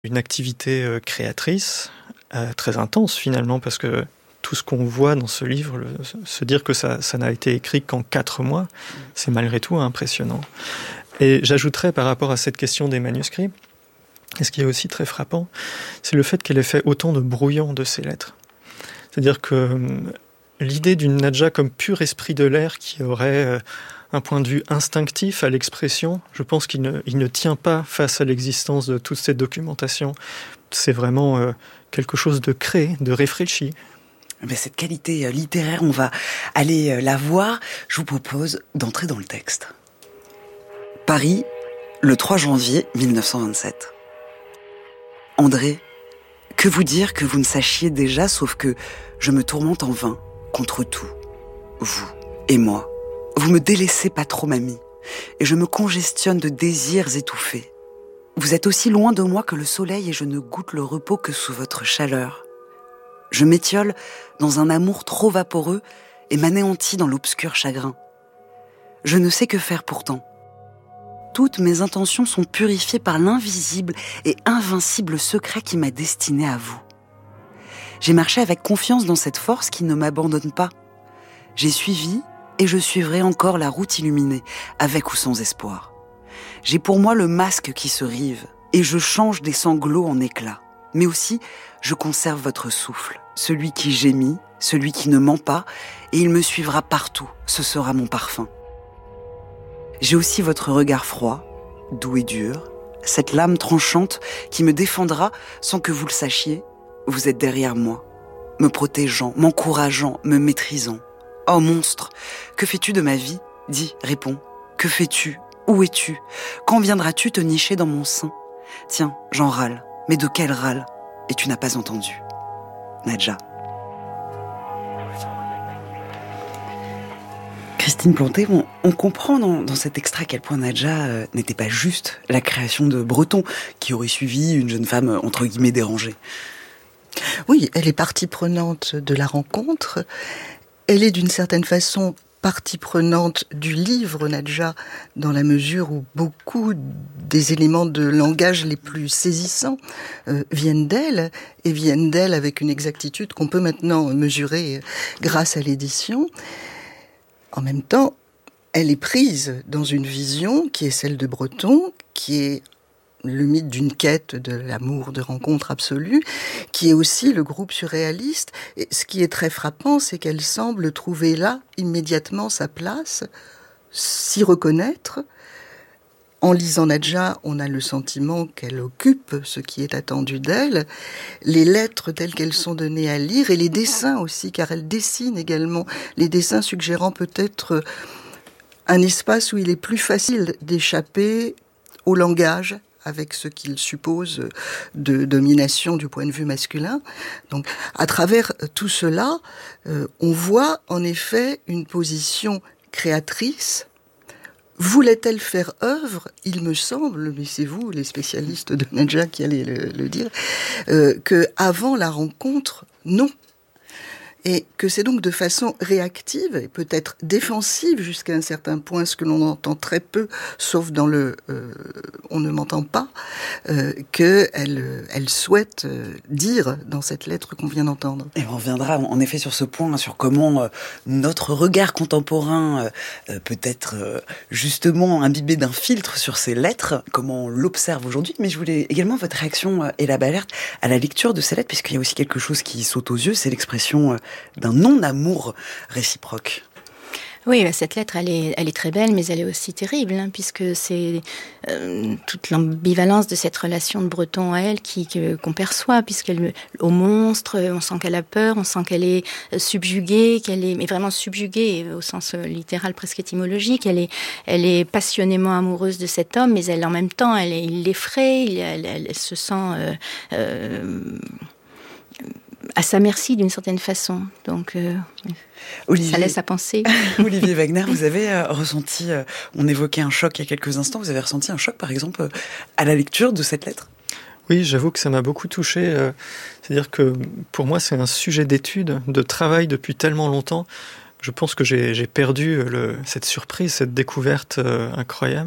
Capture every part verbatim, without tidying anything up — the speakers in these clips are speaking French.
une activité euh, créatrice euh, très intense finalement, parce que tout ce qu'on voit dans ce livre, le, se dire que ça, ça n'a été écrit qu'en quatre mois, c'est malgré tout impressionnant. Et j'ajouterais par rapport à cette question des manuscrits, et ce qui est aussi très frappant, c'est le fait qu'elle ait fait autant de brouillons de ces lettres. C'est-à-dire que euh, l'idée d'une Nadja comme pur esprit de l'air qui aurait euh, un point de vue instinctif à l'expression, je pense qu'il ne, il ne tient pas face à l'existence de toute cette documentation. C'est vraiment euh, quelque chose de créé, de réfléchi. Mais cette qualité euh, littéraire, on va aller euh, la voir. Je vous propose d'entrer dans le texte. Paris, le trois janvier mille neuf cent vingt-sept. André, que vous dire que vous ne sachiez déjà, sauf que je me tourmente en vain contre tout. Vous et moi. Vous me délaissez pas trop, mamie, et je me congestionne de désirs étouffés. Vous êtes aussi loin de moi que le soleil et je ne goûte le repos que sous votre chaleur. Je m'étiole dans un amour trop vaporeux et m'anéantis dans l'obscur chagrin. Je ne sais que faire pourtant. Toutes mes intentions sont purifiées par l'invisible et invincible secret qui m'a destiné à vous. J'ai marché avec confiance dans cette force qui ne m'abandonne pas. J'ai suivi et je suivrai encore la route illuminée, avec ou sans espoir. J'ai pour moi le masque qui se rive et je change des sanglots en éclats. Mais aussi, je conserve votre souffle, celui qui gémit, celui qui ne ment pas, et il me suivra partout, ce sera mon parfum. J'ai aussi votre regard froid, doux et dur, cette lame tranchante qui me défendra sans que vous le sachiez. Vous êtes derrière moi, me protégeant, m'encourageant, me maîtrisant. Oh monstre, que fais-tu de ma vie ? Dis, réponds. Que fais-tu ? Où es-tu ? Quand viendras-tu te nicher dans mon sein ? Tiens, j'en râle. Mais de quel râle ? Et tu n'as pas entendu. Nadja. Christine Planté, on, on comprend dans, dans cet extrait à quel point Nadja euh, n'était pas juste la création de Breton, qui aurait suivi une jeune femme, entre guillemets, dérangée. Oui, elle est partie prenante de la rencontre. Elle est d'une certaine façon partie prenante du livre, Nadja, dans la mesure où beaucoup des éléments de langage les plus saisissants euh, viennent d'elle, et viennent d'elle avec une exactitude qu'on peut maintenant mesurer grâce à l'édition. En même temps, elle est prise dans une vision qui est celle de Breton, qui est le mythe d'une quête de l'amour, de rencontre absolue, qui est aussi le groupe surréaliste. Et ce qui est très frappant, c'est qu'elle semble trouver là, immédiatement, sa place, s'y reconnaître. En lisant Nadja, on a le sentiment qu'elle occupe ce qui est attendu d'elle. Les lettres telles qu'elles sont données à lire, et les dessins aussi, car elle dessine également. Les dessins suggérant peut-être un espace où il est plus facile d'échapper au langage, avec ce qu'il suppose de domination du point de vue masculin. Donc, à travers tout cela, euh, on voit en effet une position créatrice. Voulait-elle faire œuvre ? Il me semble, mais c'est vous, les spécialistes de Nadja, qui allez le, le dire, euh, que avant la rencontre, non. Et que c'est donc de façon réactive et peut-être défensive jusqu'à un certain point, ce que l'on entend très peu, sauf dans le euh, « on ne m'entend pas euh, », qu'elle elle souhaite euh, dire dans cette lettre qu'on vient d'entendre. Et on reviendra en effet sur ce point, sur comment euh, notre regard contemporain euh, peut être euh, justement imbibé d'un filtre sur ces lettres, comment on l'observe aujourd'hui. Mais je voulais également votre réaction, euh, Ella Balert, à la lecture de ces lettres, puisqu'il y a aussi quelque chose qui saute aux yeux, c'est l'expression euh, d'un non-amour réciproque. Oui, bah cette lettre, elle est, elle est très belle, mais elle est aussi terrible, hein, puisque c'est euh, toute l'ambivalence de cette relation de Breton à elle qui, que, qu'on perçoit, puisqu'elle au monstre, on sent qu'elle a peur, on sent qu'elle est subjuguée, qu'elle est, mais vraiment subjuguée au sens littéral, presque étymologique. Elle est, elle est passionnément amoureuse de cet homme, mais elle, en même temps, elle, il l'effraie, elle, elle, elle, elle se sent euh, euh, à sa merci d'une certaine façon. Donc, euh, Olivier, ça laisse à penser. Olivier Wagner, vous avez euh, ressenti, euh, on évoquait un choc il y a quelques instants, vous avez ressenti un choc, par exemple, euh, à la lecture de cette lettre ? Oui, j'avoue que ça m'a beaucoup touché. Euh, c'est-à-dire que pour moi, c'est un sujet d'étude, de travail depuis tellement longtemps. Je pense que j'ai, j'ai perdu le, cette surprise, cette découverte euh, incroyable.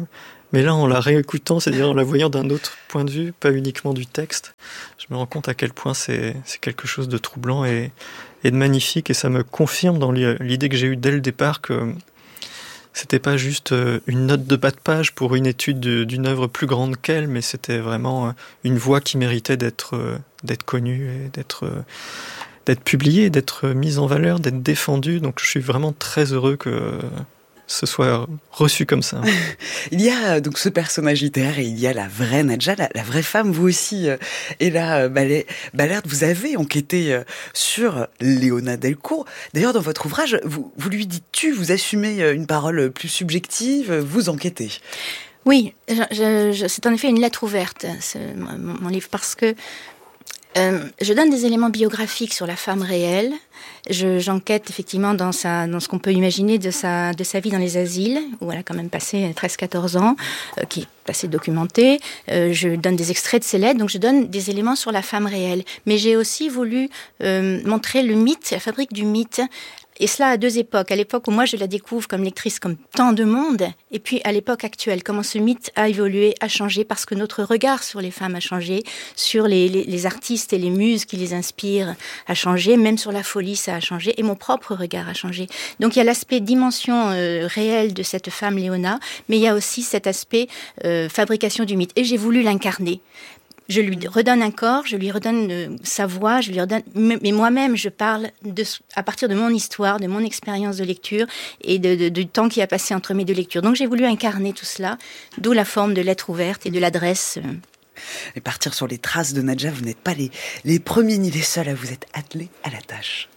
Mais là, en la réécoutant, c'est-à-dire en la voyant d'un autre point de vue, pas uniquement du texte, je me rends compte à quel point c'est, c'est quelque chose de troublant et, et de magnifique. Et ça me confirme dans l'idée que j'ai eue dès le départ que c'était pas juste une note de bas de page pour une étude d'une œuvre plus grande qu'elle, mais c'était vraiment une voix qui méritait d'être, d'être connue et d'être, d'être publiée, d'être mise en valeur, d'être défendue. Donc je suis vraiment très heureux que ce soit reçu comme ça. Il y a donc ce personnage littéraire et il y a la vraie Nadja, la, la vraie femme. Vous aussi, euh, et là, Balerde, vous avez enquêté euh, sur Léona Delcourt. D'ailleurs, dans votre ouvrage, vous, vous lui dites tu, vous assumez une parole plus subjective, vous enquêtez. Oui, je, je, je, c'est en effet une lettre ouverte, mon, mon livre, parce que Euh, je donne des éléments biographiques sur la femme réelle. Je, j'enquête effectivement dans, sa, dans ce qu'on peut imaginer de sa, de sa vie dans les asiles, où elle a quand même passé treize quatorze ans, euh, qui est assez documentée. Euh, je donne des extraits de ses lettres, donc je donne des éléments sur la femme réelle. Mais j'ai aussi voulu euh, montrer le mythe, la fabrique du mythe, et cela à deux époques. À l'époque où moi je la découvre comme lectrice, comme tant de monde, et puis à l'époque actuelle, comment ce mythe a évolué, a changé, parce que notre regard sur les femmes a changé, sur les, les, les artistes et les muses qui les inspirent a changé, même sur la folie ça a changé, et mon propre regard a changé. Donc il y a l'aspect dimension euh, réelle de cette femme Léona, mais il y a aussi cet aspect euh, fabrication du mythe, et j'ai voulu l'incarner. Je lui redonne un corps, je lui redonne euh, sa voix, je lui redonne. Mais moi-même, je parle de, à partir de mon histoire, de mon expérience de lecture et de, de, du temps qui a passé entre mes deux lectures. Donc j'ai voulu incarner tout cela, d'où la forme de lettre ouverte et de l'adresse. Et partir sur les traces de Nadja, vous n'êtes pas les, les premiers ni les seuls à vous être attelés à la tâche.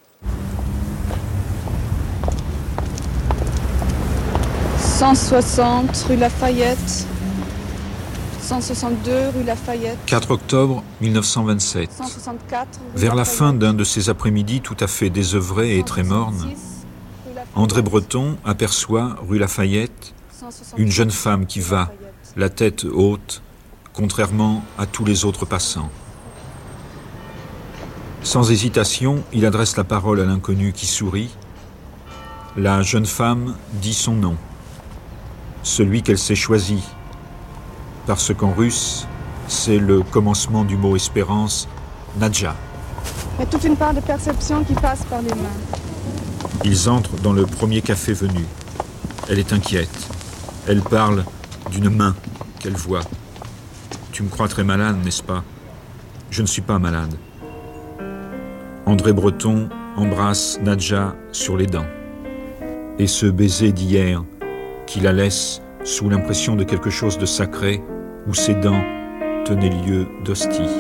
cent soixante rue Lafayette. cent soixante-deux rue Lafayette. quatre octobre mille neuf cent vingt-sept. cent soixante-quatre rue Vers la Lafayette. fin d'un de ces après-midi tout à fait désœuvrés et très mornes, André Breton aperçoit, rue Lafayette, une jeune femme qui va, la tête haute, contrairement à tous les autres passants. Sans hésitation, il adresse la parole à l'inconnu qui sourit. La jeune femme dit son nom, celui qu'elle s'est choisi, parce qu'en russe, c'est le commencement du mot espérance, Nadja. Il y a toute une part de perception qui passe par les mains. Ils entrent dans le premier café venu. Elle est inquiète. Elle parle d'une main qu'elle voit. Tu me crois très malade, n'est-ce pas? Je ne suis pas malade. André Breton embrasse Nadja sur les dents. Et ce baiser d'hier, qui la laisse sous l'impression de quelque chose de sacré, où ses dents tenaient lieu d'hostie.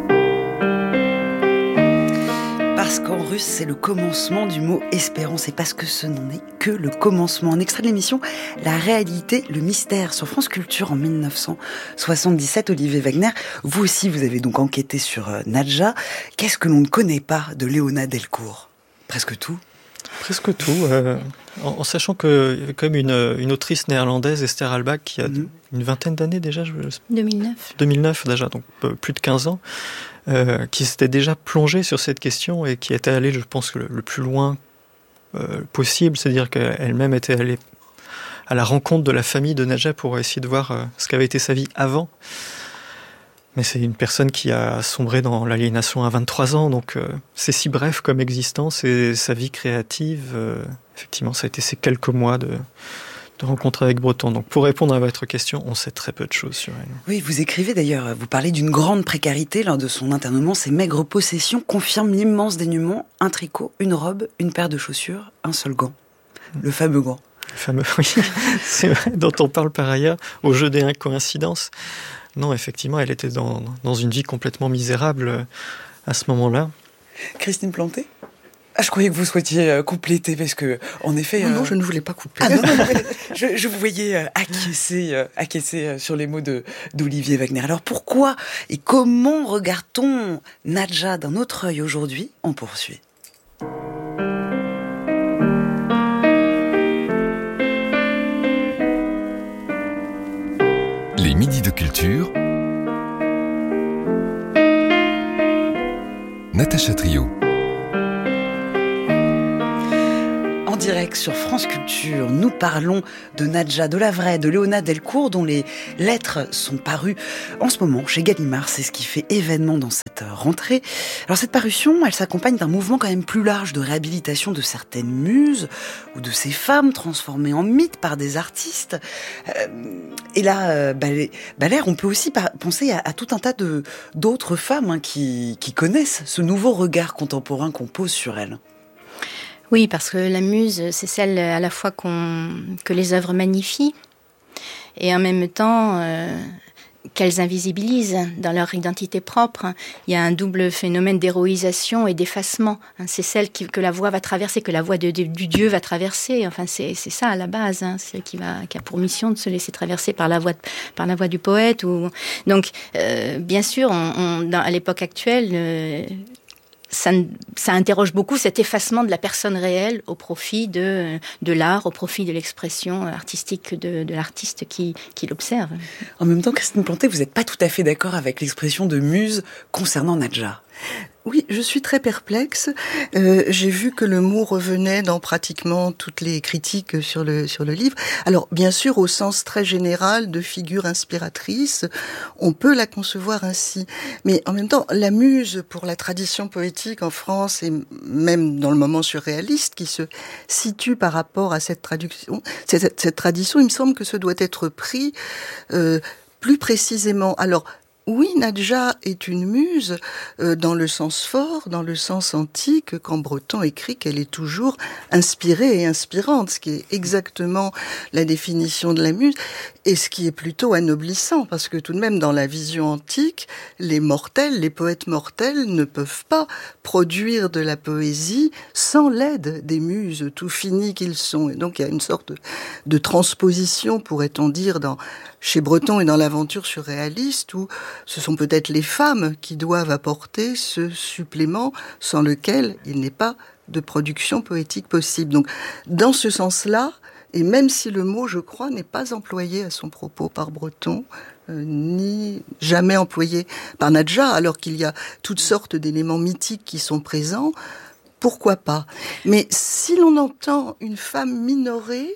Parce qu'en russe, c'est le commencement du mot espérance, et parce que ce n'en est que le commencement. Un extrait de l'émission La réalité, le mystère, sur France Culture en mille neuf cent soixante-dix-sept. Olivier Wagner, vous aussi, vous avez donc enquêté sur Nadja. Qu'est-ce que l'on ne connaît pas de Léona Delcourt? Presque tout. Presque tout, euh, en, en sachant qu'il y avait quand même une, une autrice néerlandaise, Esther Albach, qui a mmh. une vingtaine d'années déjà. Je... deux mille neuf. deux mille neuf déjà, donc plus de quinze ans, euh, qui s'était déjà plongée sur cette question et qui était allée, je pense, le, le plus loin euh, possible, c'est-à-dire qu'elle-même était allée à la rencontre de la famille de Nadja pour essayer de voir euh, ce qu'avait été sa vie avant. Mais c'est une personne qui a sombré dans l'aliénation à vingt-trois ans, donc euh, c'est si bref comme existence, et sa vie créative, euh, effectivement, ça a été ces quelques mois de, de rencontre avec Breton. Donc pour répondre à votre question, on sait très peu de choses sur elle. Oui, vous écrivez d'ailleurs, vous parlez d'une grande précarité lors de son internement. Ses maigres possessions confirment l'immense dénuement, un tricot, une robe, une paire de chaussures, un seul gant. Le fameux gant. Le fameux, oui, c'est vrai, dont on parle par ailleurs, au jeu des coïncidences. Non, effectivement, elle était dans, dans une vie complètement misérable à ce moment-là. Christine Planté ? Ah, je croyais que vous souhaitiez euh, compléter, parce que, en effet... Non, euh... non, je ne voulais pas couper. Ah, non, non, non, je, je vous voyais euh, acquiescer, euh, acquiescer euh, sur les mots de, d'Olivier Wagner. Alors, pourquoi et comment regarde-t-on Nadja d'un autre œil aujourd'hui ? On poursuit. Les midis de culture. Natacha Trio. En direct sur France Culture. Nous parlons de Nadja Delavray, de Léona Delcourt, dont les lettres sont parues en ce moment chez Gallimard. C'est ce qui fait événement dans cette rentrée. Alors cette parution, elle s'accompagne d'un mouvement quand même plus large de réhabilitation de certaines muses ou de ces femmes transformées en mythes par des artistes. Euh, et là, euh, Balère, on peut aussi penser à, à tout un tas de, d'autres femmes hein, qui, qui connaissent ce nouveau regard contemporain qu'on pose sur elles. Oui, parce que la muse, c'est celle à la fois qu'on, que les œuvres magnifient et en même temps euh, qu'elles invisibilisent dans leur identité propre. Il y a un double phénomène d'héroïsation et d'effacement. C'est celle qui, que la voix va traverser, que la voix de, de, du Dieu va traverser. Enfin, c'est, c'est ça à la base. Hein. C'est qui, va, qui a pour mission de se laisser traverser par la voix, de, par la voix du poète. Ou... Donc, euh, bien sûr, on, on, dans, à l'époque actuelle... Euh, Ça, ça interroge beaucoup cet effacement de la personne réelle au profit de, de l'art, au profit de l'expression artistique de, de l'artiste qui, qui l'observe. En même temps, Christine Planté, vous n'êtes pas tout à fait d'accord avec l'expression de muse concernant Nadja. Oui, je suis très perplexe. Euh, j'ai vu que le mot revenait dans pratiquement toutes les critiques sur le sur le livre. Alors, bien sûr, au sens très général de figure inspiratrice, on peut la concevoir ainsi. Mais en même temps, la muse pour la tradition poétique en France et même dans le moment surréaliste qui se situe par rapport à cette traduction, cette, cette tradition, il me semble que ce doit être pris euh, plus précisément. Alors, oui, Nadja est une muse euh, dans le sens fort, dans le sens antique, quand Breton écrit qu'elle est toujours inspirée et inspirante, ce qui est exactement la définition de la muse, et ce qui est plutôt anoblissant, parce que tout de même, dans la vision antique, les mortels, les poètes mortels ne peuvent pas produire de la poésie sans l'aide des muses, tout finis qu'ils sont. Et donc, il y a une sorte de transposition, pourrait-on dire, dans, chez Breton et dans l'aventure surréaliste, où ce sont peut-être les femmes qui doivent apporter ce supplément sans lequel il n'est pas de production poétique possible. Donc, dans ce sens-là, et même si le mot, je crois, n'est pas employé à son propos par Breton, euh, ni jamais employé par Nadja, alors qu'il y a toutes sortes d'éléments mythiques qui sont présents, pourquoi pas ? Mais si l'on entend une femme minorée,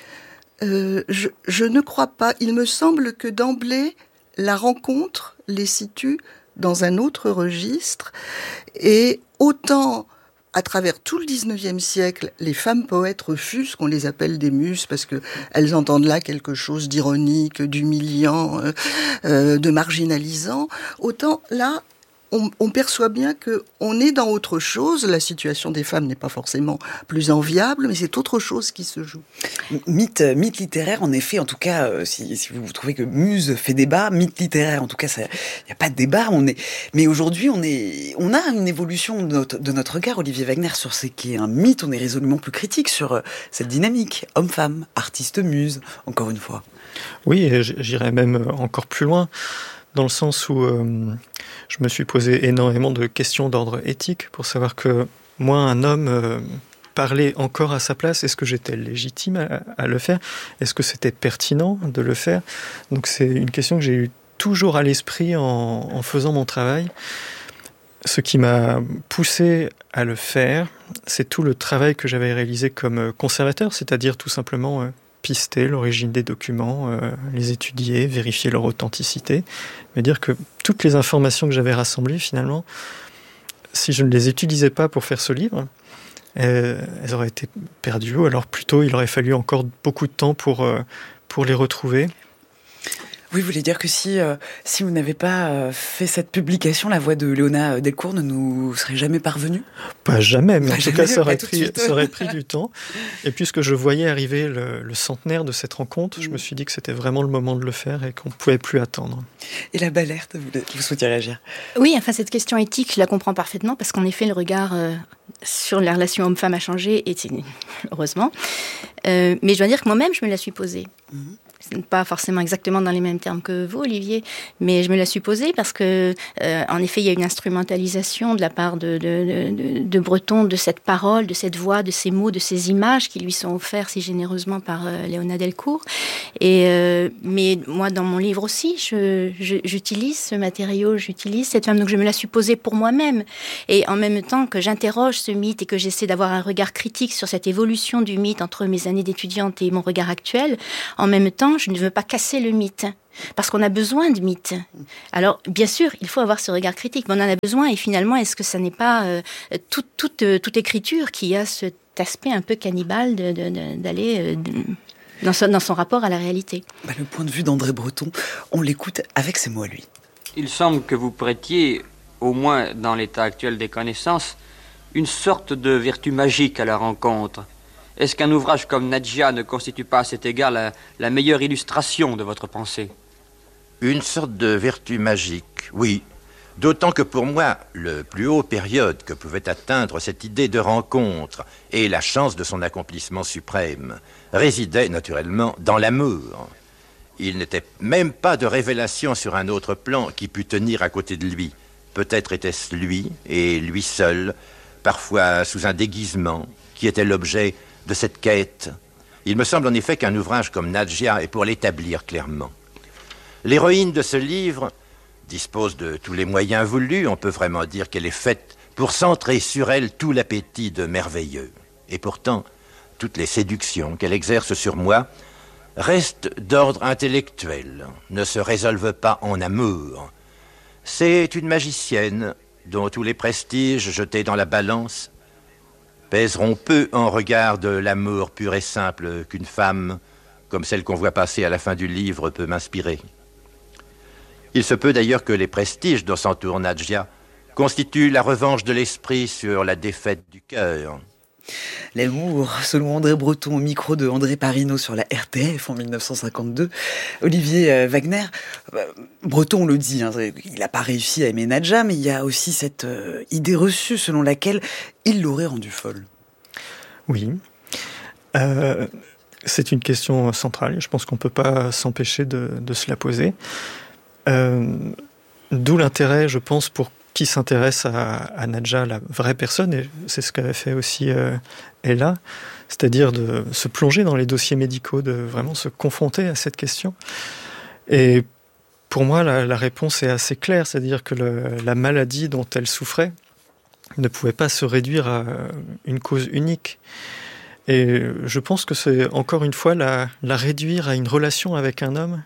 euh, je, je ne crois pas. Il me semble que d'emblée, la rencontre les situe dans un autre registre, et autant à travers tout le dix-neuvième siècle, les femmes poètes refusent qu'on les appelle des muses parce que elles entendent là quelque chose d'ironique, d'humiliant, euh, de marginalisant. Autant là, on, on perçoit bien que on est dans autre chose. La situation des femmes n'est pas forcément plus enviable, mais c'est autre chose qui se joue. Mythe, mythe littéraire, en effet, en tout cas, euh, si, si vous trouvez que muse fait débat, mythe littéraire, en tout cas, il n'y a pas de débat. On est, mais aujourd'hui, on est, on a une évolution de notre, de notre regard, Olivier Wagner, sur ce qui est un mythe. On est résolument plus critique sur euh, cette dynamique, homme-femme, artiste-muse, encore une fois. Oui, et j'irais même encore plus loin. Dans le sens où euh, je me suis posé énormément de questions d'ordre éthique pour savoir que moi, un homme, euh, parlait encore à sa place. Est-ce que j'étais légitime à, à le faire ? Est-ce que c'était pertinent de le faire ? Donc c'est une question que j'ai eu toujours à l'esprit en, en faisant mon travail. Ce qui m'a poussé à le faire, c'est tout le travail que j'avais réalisé comme conservateur, c'est-à-dire tout simplement... Euh, pister l'origine des documents, euh, les étudier, vérifier leur authenticité, mais dire que toutes les informations que j'avais rassemblées, finalement, si je ne les utilisais pas pour faire ce livre, euh, elles auraient été perdues, ou alors plutôt il aurait fallu encore beaucoup de temps pour, euh, pour les retrouver. Oui, vous voulez dire que si, euh, si vous n'avez pas euh, fait cette publication, la voix de Léona Delcourt ne nous serait jamais parvenue ? Pas jamais, mais pas en tout jamais, cas, ça aurait, pris, ça aurait pris du temps. Et puisque je voyais arriver le, le centenaire de cette rencontre, mmh. je me suis dit que c'était vraiment le moment de le faire et qu'on ne pouvait plus attendre. Et la Balerte, vous, vous souhaitiez réagir ? Oui, enfin, cette question éthique, je la comprends parfaitement, parce qu'en effet, le regard euh, sur la relation homme-femme a changé, et heureusement. Euh, mais je dois dire que moi-même, je me la suis posée. Mmh. pas forcément exactement dans les mêmes termes que vous, Olivier, mais je me la suis posée parce que, euh, en effet, il y a une instrumentalisation de la part de, de, de, de Breton de cette parole, de cette voix, de ces mots, de ces images qui lui sont offerts si généreusement par euh, Léona Delcourt. Et, euh, mais moi, dans mon livre aussi, je, je, j'utilise ce matériau, j'utilise cette femme, donc je me la suis posée pour moi-même. Et en même temps que j'interroge ce mythe et que j'essaie d'avoir un regard critique sur cette évolution du mythe entre mes années d'étudiante et mon regard actuel, en même temps, je ne veux pas casser le mythe, parce qu'on a besoin de mythes. Alors, bien sûr, il faut avoir ce regard critique, mais on en a besoin, et finalement, est-ce que ça n'est pas euh, toute, toute, euh, toute écriture qui a cet aspect un peu cannibale de, de, de, d'aller euh, de, dans, son, dans son rapport à la réalité? Bah, le point de vue d'André Breton, on l'écoute avec ses mots à lui. Il semble que vous prêtiez, au moins dans l'état actuel des connaissances, une sorte de vertu magique à la rencontre. Est-ce qu'un ouvrage comme Nadja ne constitue pas à cet égard la, la meilleure illustration de votre pensée? Une sorte de vertu magique, oui. D'autant que pour moi, le plus haut période que pouvait atteindre cette idée de rencontre et la chance de son accomplissement suprême résidait naturellement dans l'amour. Il n'était même pas de révélation sur un autre plan qui pût tenir à côté de lui. Peut-être était-ce lui, et lui seul, parfois sous un déguisement, qui était l'objet de cette quête. Il me semble en effet qu'un ouvrage comme Nadja est pour l'établir clairement. L'héroïne de ce livre dispose de tous les moyens voulus. On peut vraiment dire qu'elle est faite pour centrer sur elle tout l'appétit de merveilleux. Et pourtant, toutes les séductions qu'elle exerce sur moi restent d'ordre intellectuel, ne se résolvent pas en amour. C'est une magicienne dont tous les prestiges jetés dans la balance pèseront peu en regard de l'amour pur et simple qu'une femme, comme celle qu'on voit passer à la fin du livre, peut m'inspirer. Il se peut d'ailleurs que les prestiges dont s'entoure Nadja constituent la revanche de l'esprit sur la défaite du cœur. L'amour, selon André Breton, au micro de André Parino sur la R T F en mille neuf cent cinquante-deux. Olivier Wagner, Breton le dit, hein, il n'a pas réussi à aimer Nadja, mais il y a aussi cette euh, idée reçue selon laquelle il l'aurait rendue folle. Oui, euh, c'est une question centrale. Je pense qu'on ne peut pas s'empêcher de, de se la poser. Euh, d'où l'intérêt, je pense, pour qui s'intéresse à, à Nadja, la vraie personne, et c'est ce qu'avait fait aussi euh, Ella, c'est-à-dire de se plonger dans les dossiers médicaux, de vraiment se confronter à cette question. Et pour moi, la, la réponse est assez claire, c'est-à-dire que le, la maladie dont elle souffrait ne pouvait pas se réduire à une cause unique. Et je pense que c'est encore une fois la, la réduire à une relation avec un homme.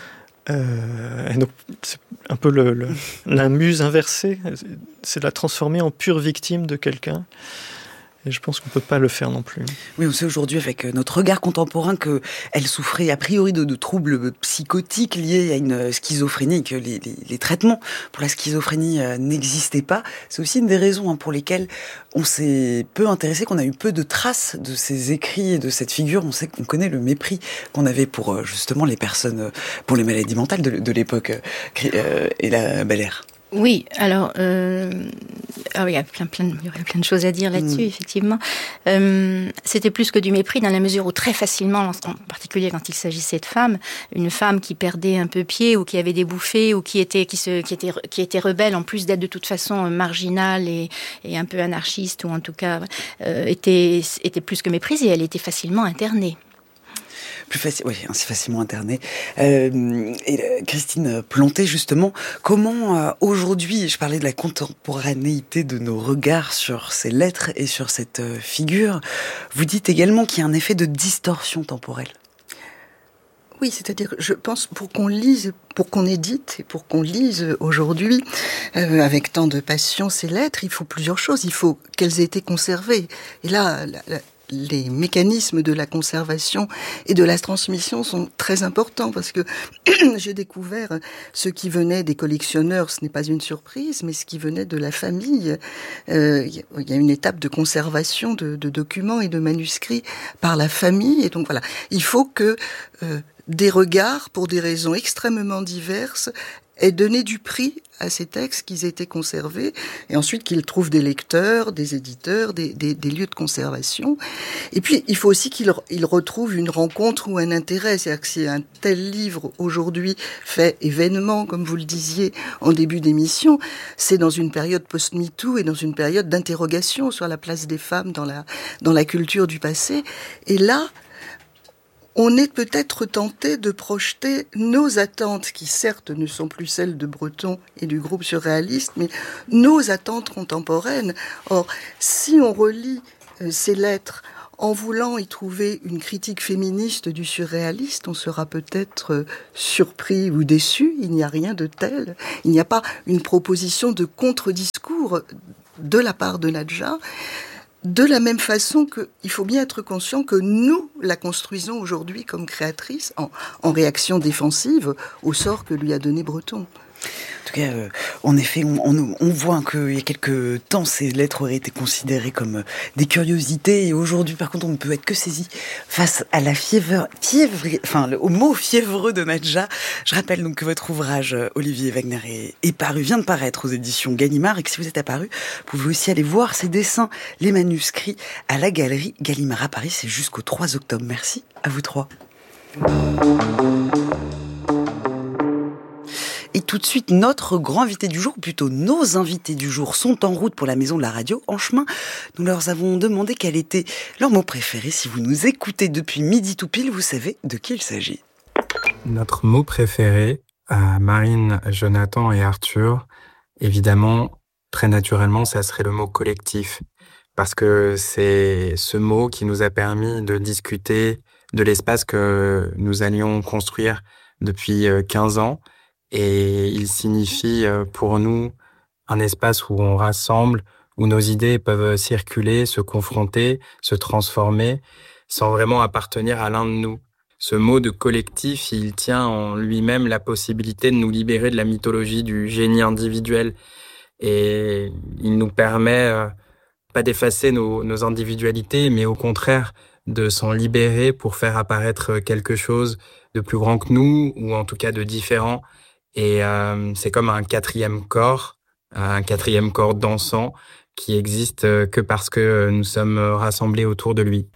Euh, et donc, c'est un peu le, le, la muse inversée, c'est de la transformer en pure victime de quelqu'un. Et je pense qu'on ne peut pas le faire non plus. Oui, on sait aujourd'hui, avec notre regard contemporain, qu'elle souffrait a priori de, de troubles psychotiques liés à une schizophrénie, que les, les, les traitements pour la schizophrénie euh, n'existaient pas. C'est aussi une des raisons hein, pour lesquelles on s'est peu intéressé, qu'on a eu peu de traces de ces écrits et de cette figure. On sait qu'on connaît le mépris qu'on avait pour euh, justement les personnes, pour les maladies mentales de, de l'époque, euh, et la Belair. Oui, alors, euh, alors il y a plein, plein, il y aurait plein de choses à dire là-dessus, mmh. effectivement. Euh, c'était plus que du mépris dans la mesure où très facilement, en particulier quand il s'agissait de femmes, une femme qui perdait un peu pied ou qui avait des bouffées ou qui était, qui se, qui était, qui était rebelle, en plus d'être de toute façon marginale et, et un peu anarchiste ou en tout cas euh, était, était plus que méprisée. Elle était facilement internée. Plus facile, oui, ainsi facilement internée. Euh, et euh, Christine Planté, justement, comment euh, aujourd'hui, je parlais de la contemporanéité de nos regards sur ces lettres et sur cette euh, figure, vous dites également qu'il y a un effet de distorsion temporelle. Oui, c'est-à-dire, je pense, pour qu'on lise, pour qu'on édite et pour qu'on lise aujourd'hui, euh, avec tant de passion ces lettres, il faut plusieurs choses. Il faut qu'elles aient été conservées. Et là, la, la, les mécanismes de la conservation et de la transmission sont très importants parce que j'ai découvert ce qui venait des collectionneurs, ce n'est pas une surprise, mais ce qui venait de la famille. Euh, il y a une étape de conservation de, de documents et de manuscrits par la famille. Et donc voilà, il faut que euh, des regards, pour des raisons extrêmement diverses, ait donné du prix à ces textes, qu'ils aient été conservés, et ensuite qu'ils trouvent des lecteurs, des éditeurs, des, des, des lieux de conservation. Et puis, il faut aussi qu'ils ils retrouvent une rencontre ou un intérêt. C'est-à-dire que si un tel livre, aujourd'hui, fait événement, comme vous le disiez en début d'émission, c'est dans une période post-MeToo et dans une période d'interrogation sur la place des femmes dans la, dans la culture du passé. Et là, on est peut-être tenté de projeter nos attentes, qui certes ne sont plus celles de Breton et du groupe surréaliste, mais nos attentes contemporaines. Or, si on relit euh, ces lettres en voulant y trouver une critique féministe du surréaliste, on sera peut-être euh, surpris ou déçu. Il n'y a rien de tel. Il n'y a pas une proposition de contre-discours de la part de Nadja. De la même façon qu'il faut bien être conscient que nous la construisons aujourd'hui comme créatrice en, en réaction défensive au sort que lui a donné Breton. En tout cas, euh, en effet, on, on, on voit qu'il y a quelques temps, ces lettres auraient été considérées comme des curiosités, et aujourd'hui, par contre, on ne peut être que saisi face à la fièvre, fièvre, enfin, le, au mot fiévreux de Nadja. Je rappelle donc que votre ouvrage, Olivier Wagner, est, est paru, vient de paraître aux éditions Gallimard, et que si vous êtes apparu, vous pouvez aussi aller voir ses dessins, les manuscrits, à la galerie Gallimard à Paris. C'est jusqu'au trois octobre. Merci à vous trois. Et tout de suite, notre grand invité du jour, ou plutôt nos invités du jour, sont en route pour la Maison de la Radio. En chemin, nous leur avons demandé quel était leur mot préféré. Si vous nous écoutez depuis midi tout pile, vous savez de qui il s'agit. Notre mot préféré, à Marine, Jonathan et Arthur, évidemment, très naturellement, ça serait le mot collectif. Parce que c'est ce mot qui nous a permis de discuter de l'espace que nous allions construire depuis quinze ans. Et il signifie pour nous un espace où on rassemble, où nos idées peuvent circuler, se confronter, se transformer, sans vraiment appartenir à l'un de nous. Ce mot de collectif, il tient en lui-même la possibilité de nous libérer de la mythologie du génie individuel. Et il nous permet pas d'effacer nos, nos individualités, mais au contraire de s'en libérer pour faire apparaître quelque chose de plus grand que nous, ou en tout cas de différent. Et euh, c'est comme un quatrième corps, un quatrième corps dansant qui existe que parce que nous sommes rassemblés autour de lui.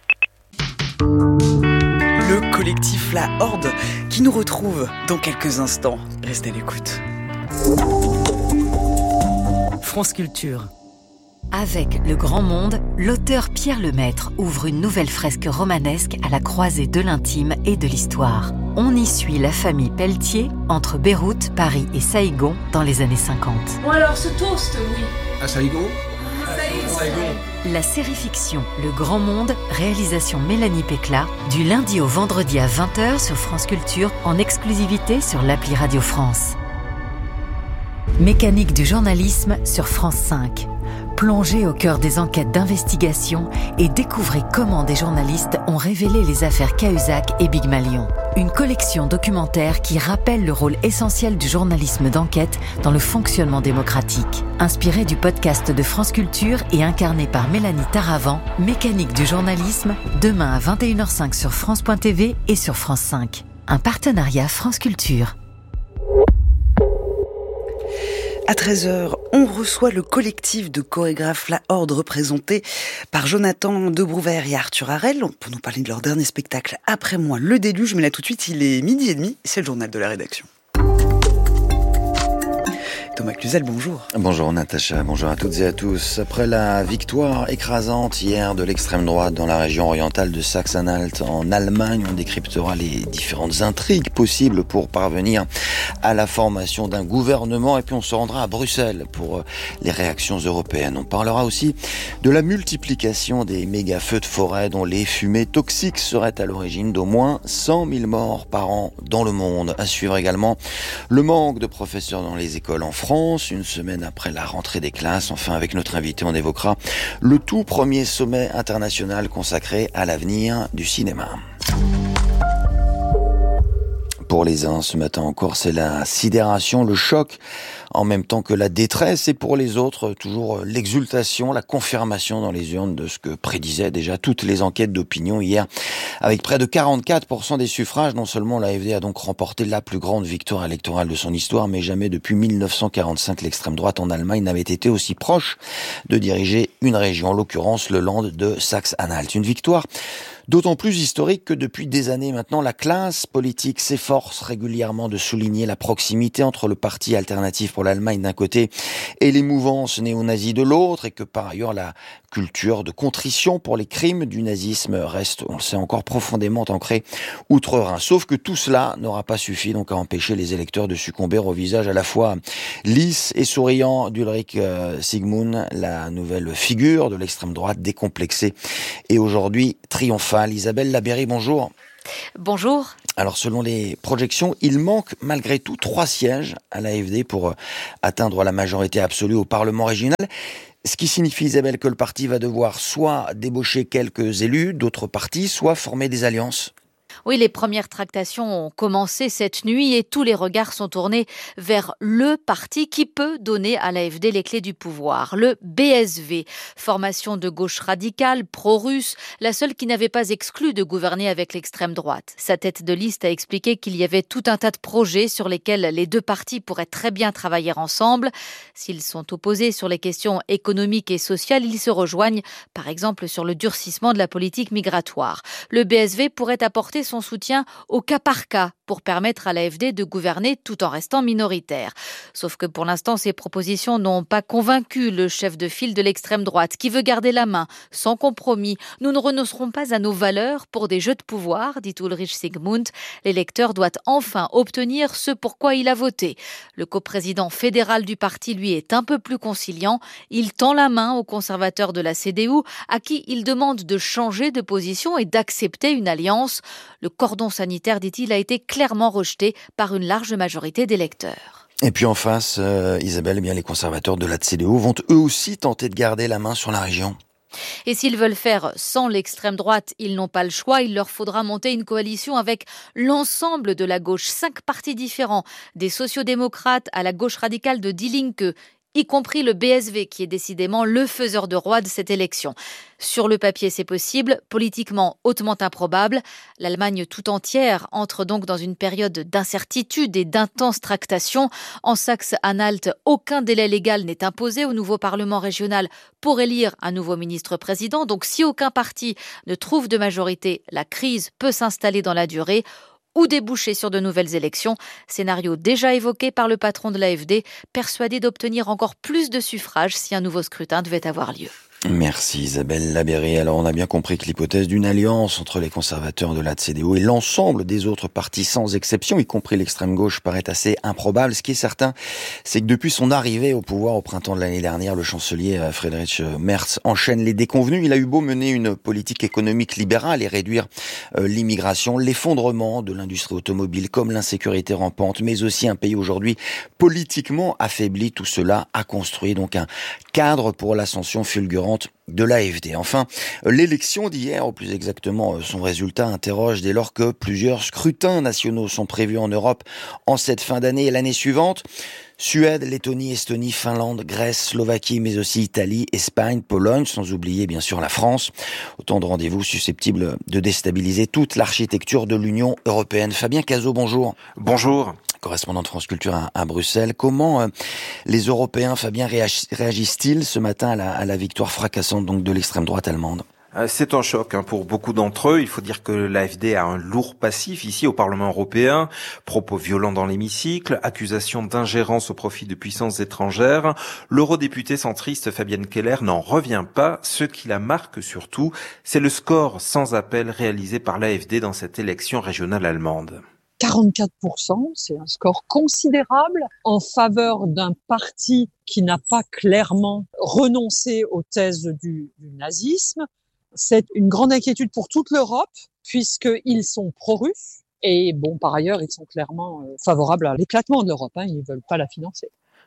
Le collectif La Horde qui nous retrouve dans quelques instants. Restez à l'écoute. France Culture. Avec Le Grand Monde, l'auteur Pierre Lemaître ouvre une nouvelle fresque romanesque à la croisée de l'intime et de l'histoire. On y suit la famille Pelletier entre Beyrouth, Paris et Saïgon dans les années cinquante. Bon alors ce toast, oui. À Saïgon ? Saïgon. La série fiction Le Grand Monde, réalisation Mélanie Pécla, du lundi au vendredi à vingt heures sur France Culture, en exclusivité sur l'appli Radio France. Mécanique du journalisme sur France cinq. Plongez au cœur des enquêtes d'investigation et découvrez comment des journalistes ont révélé les affaires Cahuzac et Big Malion. Une collection documentaire qui rappelle le rôle essentiel du journalisme d'enquête dans le fonctionnement démocratique. Inspiré du podcast de France Culture et incarné par Mélanie Taravant, Mécanique du journalisme, demain à vingt et une heures cinq sur France point T V et sur France cinq. Un partenariat France Culture. À treize heures, on reçoit le collectif de chorégraphes La Horde représenté par Jonathan de Brouvert et Arthur Harel pour nous parler de leur dernier spectacle Après moi, le déluge. Mais là tout de suite, il est midi et demi, c'est le journal de la rédaction. Thomas Cluzel, bonjour. Bonjour Natacha, bonjour à toutes et à tous. Après la victoire écrasante hier de l'extrême droite dans la région orientale de Saxe-Anhalt en Allemagne, on décryptera les différentes intrigues possibles pour parvenir à la formation d'un gouvernement et puis on se rendra à Bruxelles pour les réactions européennes. On parlera aussi de la multiplication des méga-feux de forêt dont les fumées toxiques seraient à l'origine d'au moins cent mille morts par an dans le monde. À suivre également le manque de professeurs dans les écoles en France. France, une semaine après la rentrée des classes. Enfin, avec notre invité, on évoquera le tout premier sommet international consacré à l'avenir du cinéma. Pour les uns, ce matin encore, c'est la sidération, le choc en même temps que la détresse, et pour les autres, toujours l'exultation, la confirmation dans les urnes de ce que prédisaient déjà toutes les enquêtes d'opinion hier. Avec près de quarante-quatre pour cent des suffrages, non seulement l'A F D a donc remporté la plus grande victoire électorale de son histoire, mais jamais depuis mille neuf cent quarante-cinq l'extrême droite en Allemagne n'avait été aussi proche de diriger une région, en l'occurrence le Land de Saxe-Anhalt. Une victoire d'autant plus historique que depuis des années maintenant, la classe politique s'efforce régulièrement de souligner la proximité entre le parti alternatif pour l'Allemagne d'un côté et les mouvances néo-nazies de l'autre, et que par ailleurs la culture de contrition pour les crimes du nazisme reste, on le sait, encore profondément ancrée outre-Rhin. Sauf que tout cela n'aura pas suffi donc à empêcher les électeurs de succomber au visage à la fois lisse et souriant d'Ulrich Siegmund, la nouvelle figure de l'extrême droite décomplexée et aujourd'hui triomphale. Isabelle Labeyrie, bonjour. Bonjour. Alors selon les projections, il manque malgré tout trois sièges à l'A F D pour atteindre la majorité absolue au Parlement régional. Ce qui signifie, Isabelle, que le parti va devoir soit débaucher quelques élus d'autres partis, soit former des alliances. Oui, les premières tractations ont commencé cette nuit et tous les regards sont tournés vers le parti qui peut donner à l'A F D les clés du pouvoir, le B S V, formation de gauche radicale, pro-russe, la seule qui n'avait pas exclu de gouverner avec l'extrême droite. Sa tête de liste a expliqué qu'il y avait tout un tas de projets sur lesquels les deux partis pourraient très bien travailler ensemble. S'ils sont opposés sur les questions économiques et sociales, ils se rejoignent, par exemple sur le durcissement de la politique migratoire. Le B S V pourrait apporter son soutien au cas par cas pour permettre à l'A F D de gouverner tout en restant minoritaire. Sauf que pour l'instant, ces propositions n'ont pas convaincu le chef de file de l'extrême droite qui veut garder la main, sans compromis. Nous ne renoncerons pas à nos valeurs pour des jeux de pouvoir, dit Ulrich Siegmund. L'électeur doit enfin obtenir ce pour quoi il a voté. Le coprésident fédéral du parti, lui, est un peu plus conciliant. Il tend la main aux conservateurs de la C D U, à qui il demande de changer de position et d'accepter une alliance. Le cordon sanitaire, dit-il, a été clairement rejeté par une large majorité d'électeurs. Et puis en face, euh, Isabelle, eh bien les conservateurs de la C D U vont eux aussi tenter de garder la main sur la région. Et s'ils veulent faire sans l'extrême droite, ils n'ont pas le choix. Il leur faudra monter une coalition avec l'ensemble de la gauche. Cinq partis différents, des sociodémocrates à la gauche radicale de Die Linke, y compris le B S V, qui est décidément le faiseur de roi de cette élection. Sur le papier, c'est possible, politiquement hautement improbable. L'Allemagne tout entière entre donc dans une période d'incertitude et d'intense tractation. En Saxe-Anhalt, aucun délai légal n'est imposé au nouveau Parlement régional pour élire un nouveau ministre-président. Donc si aucun parti ne trouve de majorité, la crise peut s'installer dans la durée ou déboucher sur de nouvelles élections. Scénario déjà évoqué par le patron de l'A F D, persuadé d'obtenir encore plus de suffrages si un nouveau scrutin devait avoir lieu. Merci Isabelle Labeyrie. Alors on a bien compris que l'hypothèse d'une alliance entre les conservateurs de la C D U et l'ensemble des autres partis sans exception, y compris l'extrême gauche, paraît assez improbable. Ce qui est certain, c'est que depuis son arrivée au pouvoir au printemps de l'année dernière, le chancelier Friedrich Merz enchaîne les déconvenus. Il a eu beau mener une politique économique libérale et réduire euh, l'immigration, l'effondrement de l'industrie automobile comme l'insécurité rampante, mais aussi un pays aujourd'hui politiquement affaibli. Tout cela a construit donc un cadre pour l'ascension fulgurante de l'A F D. Enfin, l'élection d'hier, ou plus exactement son résultat, interroge dès lors que plusieurs scrutins nationaux sont prévus en Europe en cette fin d'année et l'année suivante. Suède, Lettonie, Estonie, Finlande, Grèce, Slovaquie, mais aussi Italie, Espagne, Pologne, sans oublier bien sûr la France. Autant de rendez-vous susceptibles de déstabiliser toute l'architecture de l'Union européenne. Fabien Cazot, bonjour. Bonjour. Correspondant de France Culture à, à Bruxelles. Comment euh, les Européens, Fabien, réagissent-ils ce matin à la, à la victoire fracassante donc de l'extrême droite allemande ? C'est un choc hein, pour beaucoup d'entre eux. Il faut dire que l'A F D a un lourd passif ici au Parlement européen. Propos violents dans l'hémicycle, accusations d'ingérence au profit de puissances étrangères. L'eurodéputée centriste Fabienne Keller n'en revient pas. Ce qui la marque surtout, c'est le score sans appel réalisé par l'A F D dans cette élection régionale allemande. quarante-quatre pour cent, c'est un score considérable en faveur d'un parti qui n'a pas clairement renoncé aux thèses du, du nazisme. C'est une grande inquiétude pour toute l'Europe, puisqu'ils sont pro-russes. Et bon, par ailleurs, ils sont clairement favorables à l'éclatement de l'Europe. Hein, ils ne veulent pas la financer.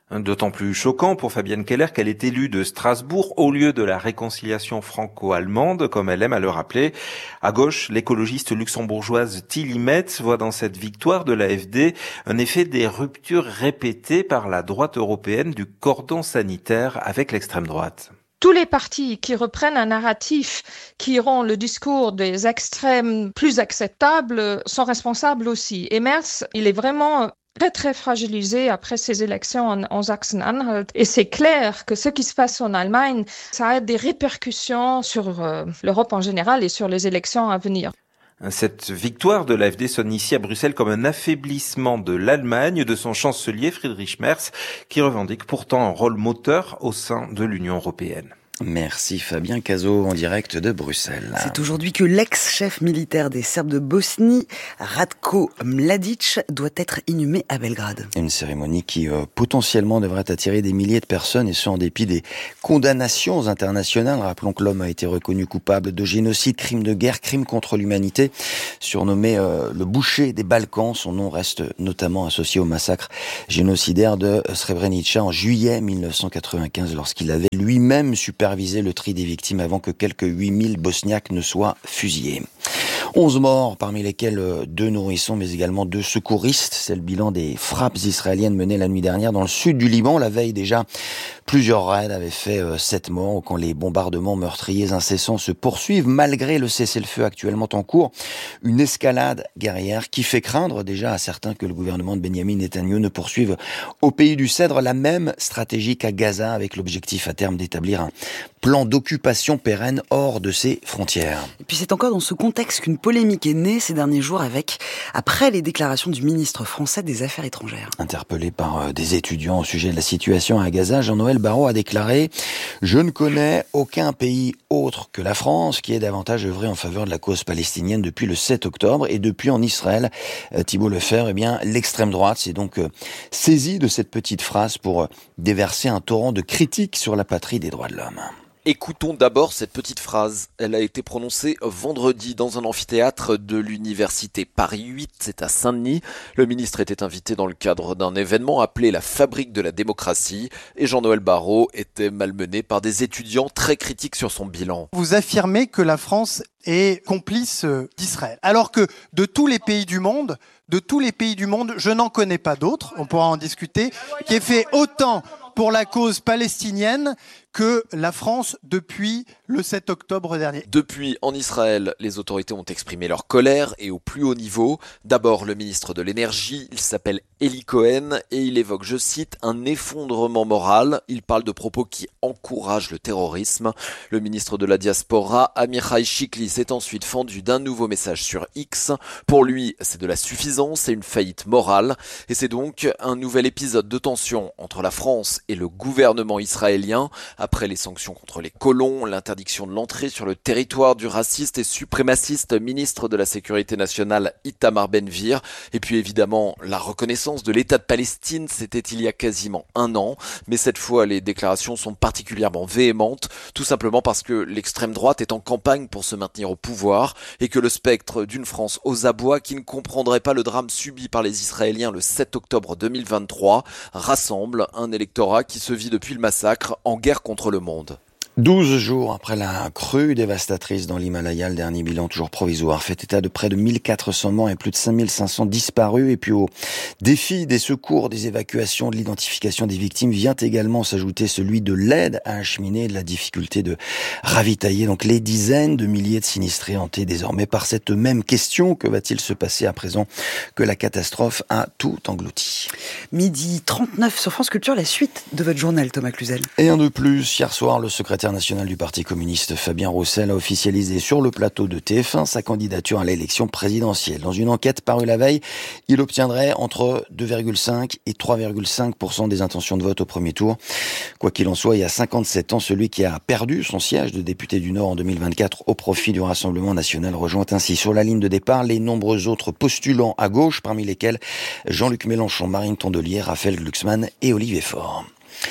D'autant plus choquant pour Fabienne Keller qu'elle est élue de Strasbourg au lieu de la réconciliation franco-allemande, comme elle aime à le rappeler. À gauche, l'écologiste luxembourgeoise Tilly Metz voit dans cette victoire de l'A F D un effet des ruptures répétées par la droite européenne du cordon sanitaire avec l'extrême droite. Tous les partis qui reprennent un narratif qui rend le discours des extrêmes plus acceptable sont responsables aussi. Et Merz, il est vraiment très très fragilisé après ces élections en, en Sachsen-Anhalt. Et c'est clair que ce qui se passe en Allemagne, ça a des répercussions sur euh, l'Europe en général et sur les élections à venir. Cette victoire de l'A F D sonne ici à Bruxelles comme un affaiblissement de l'Allemagne, de son chancelier Friedrich Merz, qui revendique pourtant un rôle moteur au sein de l'Union européenne. Merci Fabien Cazot en direct de Bruxelles. C'est aujourd'hui que l'ex-chef militaire des Serbes de Bosnie, Ratko Mladic, doit être inhumé à Belgrade. Une cérémonie qui euh, potentiellement devrait attirer des milliers de personnes, et ce en dépit des condamnations internationales. Rappelons que l'homme a été reconnu coupable de génocide, crime de guerre, crime contre l'humanité. Surnommé euh, le boucher des Balkans, son nom reste notamment associé au massacre génocidaire de Srebrenica en juillet mille neuf cent quatre-vingt-quinze, lorsqu'il avait lui-même supervisé le tri des victimes avant que quelques huit mille Bosniaques ne soient fusillés. onze morts, parmi lesquels deux nourrissons, mais également deux secouristes. C'est le bilan des frappes israéliennes menées la nuit dernière dans le sud du Liban. La veille déjà, plusieurs raids avaient fait sept morts quand les bombardements meurtriers incessants se poursuivent malgré le cessez-le-feu actuellement en cours. Une escalade guerrière qui fait craindre déjà à certains que le gouvernement de Benyamin Netanyahou ne poursuive au pays du Cèdre la même stratégie qu'à Gaza, avec l'objectif à terme d'établir un plan d'occupation pérenne hors de ses frontières. Et puis c'est encore dans ce contexte qu'une polémique est née ces derniers jours avec, après les déclarations du ministre français des Affaires étrangères. Interpellé par des étudiants au sujet de la situation à Gaza, Jean-Noël Barrot a déclaré « Je ne connais aucun pays autre que la France qui ait davantage œuvré en faveur de la cause palestinienne depuis le sept octobre et depuis en Israël. » Thibault Lefebvre, eh bien, l'extrême droite s'est donc saisi de cette petite phrase pour déverser un torrent de critiques sur la patrie des droits de l'homme. Écoutons d'abord cette petite phrase. Elle a été prononcée vendredi dans un amphithéâtre de l'université Paris huit, c'est à Saint-Denis. Le ministre était invité dans le cadre d'un événement appelé la Fabrique de la démocratie et Jean-Noël Barrot était malmené par des étudiants très critiques sur son bilan. Vous affirmez que la France est complice d'Israël, alors que de tous les pays du monde, de tous les pays du monde, je n'en connais pas d'autres, on pourra en discuter, qui ait fait autant pour la cause palestinienne que la France depuis le sept octobre dernier. Depuis, en Israël, les autorités ont exprimé leur colère et au plus haut niveau. D'abord, le ministre de l'Énergie, il s'appelle Eli Cohen et il évoque, je cite, un effondrement moral. Il parle de propos qui encouragent le terrorisme. Le ministre de la Diaspora, Amichai Shikli, s'est ensuite fendu d'un nouveau message sur X. Pour lui, c'est de la suffisance et une faillite morale. Et c'est donc un nouvel épisode de tension entre la France et le gouvernement israélien. Après les sanctions contre les colons, l'interdiction de l'entrée sur le territoire du raciste et suprémaciste ministre de la Sécurité nationale Itamar Ben-Gvir, et puis évidemment la reconnaissance de l'État de Palestine, c'était il y a quasiment un an, mais cette fois les déclarations sont particulièrement véhémentes, tout simplement parce que l'extrême droite est en campagne pour se maintenir au pouvoir, et que le spectre d'une France aux abois qui ne comprendrait pas le drame subi par les Israéliens le sept octobre deux mille vingt-trois rassemble un électorat qui se vit depuis le massacre en guerre contre le monde. douze jours après la crue dévastatrice dans l'Himalaya, le dernier bilan toujours provisoire fait état de près de mille quatre cents morts et plus de cinq mille cinq cents disparus. Et puis au défi des secours, des évacuations, de l'identification des victimes vient également s'ajouter celui de l'aide à acheminer, de la difficulté de ravitailler donc les dizaines de milliers de sinistrés hantés désormais par cette même question. Que va-t-il se passer à présent que la catastrophe a tout englouti? Midi trente-neuf sur France Culture, la suite de votre journal, Thomas Cluzel. Et un de plus, hier soir, le secrétaire national du Parti communiste, Fabien Roussel, a officialisé sur le plateau de T F un sa candidature à l'élection présidentielle. Dans une enquête parue la veille, il obtiendrait entre deux virgule cinq et trois virgule cinq pour cent des intentions de vote au premier tour. Quoi qu'il en soit, il y a cinquante-sept ans, celui qui a perdu son siège de député du Nord en deux mille vingt-quatre au profit du Rassemblement national rejoint ainsi sur la ligne de départ les nombreux autres postulants à gauche, parmi lesquels Jean-Luc Mélenchon, Marine Tondelier, Raphaël Glucksmann et Olivier Faure.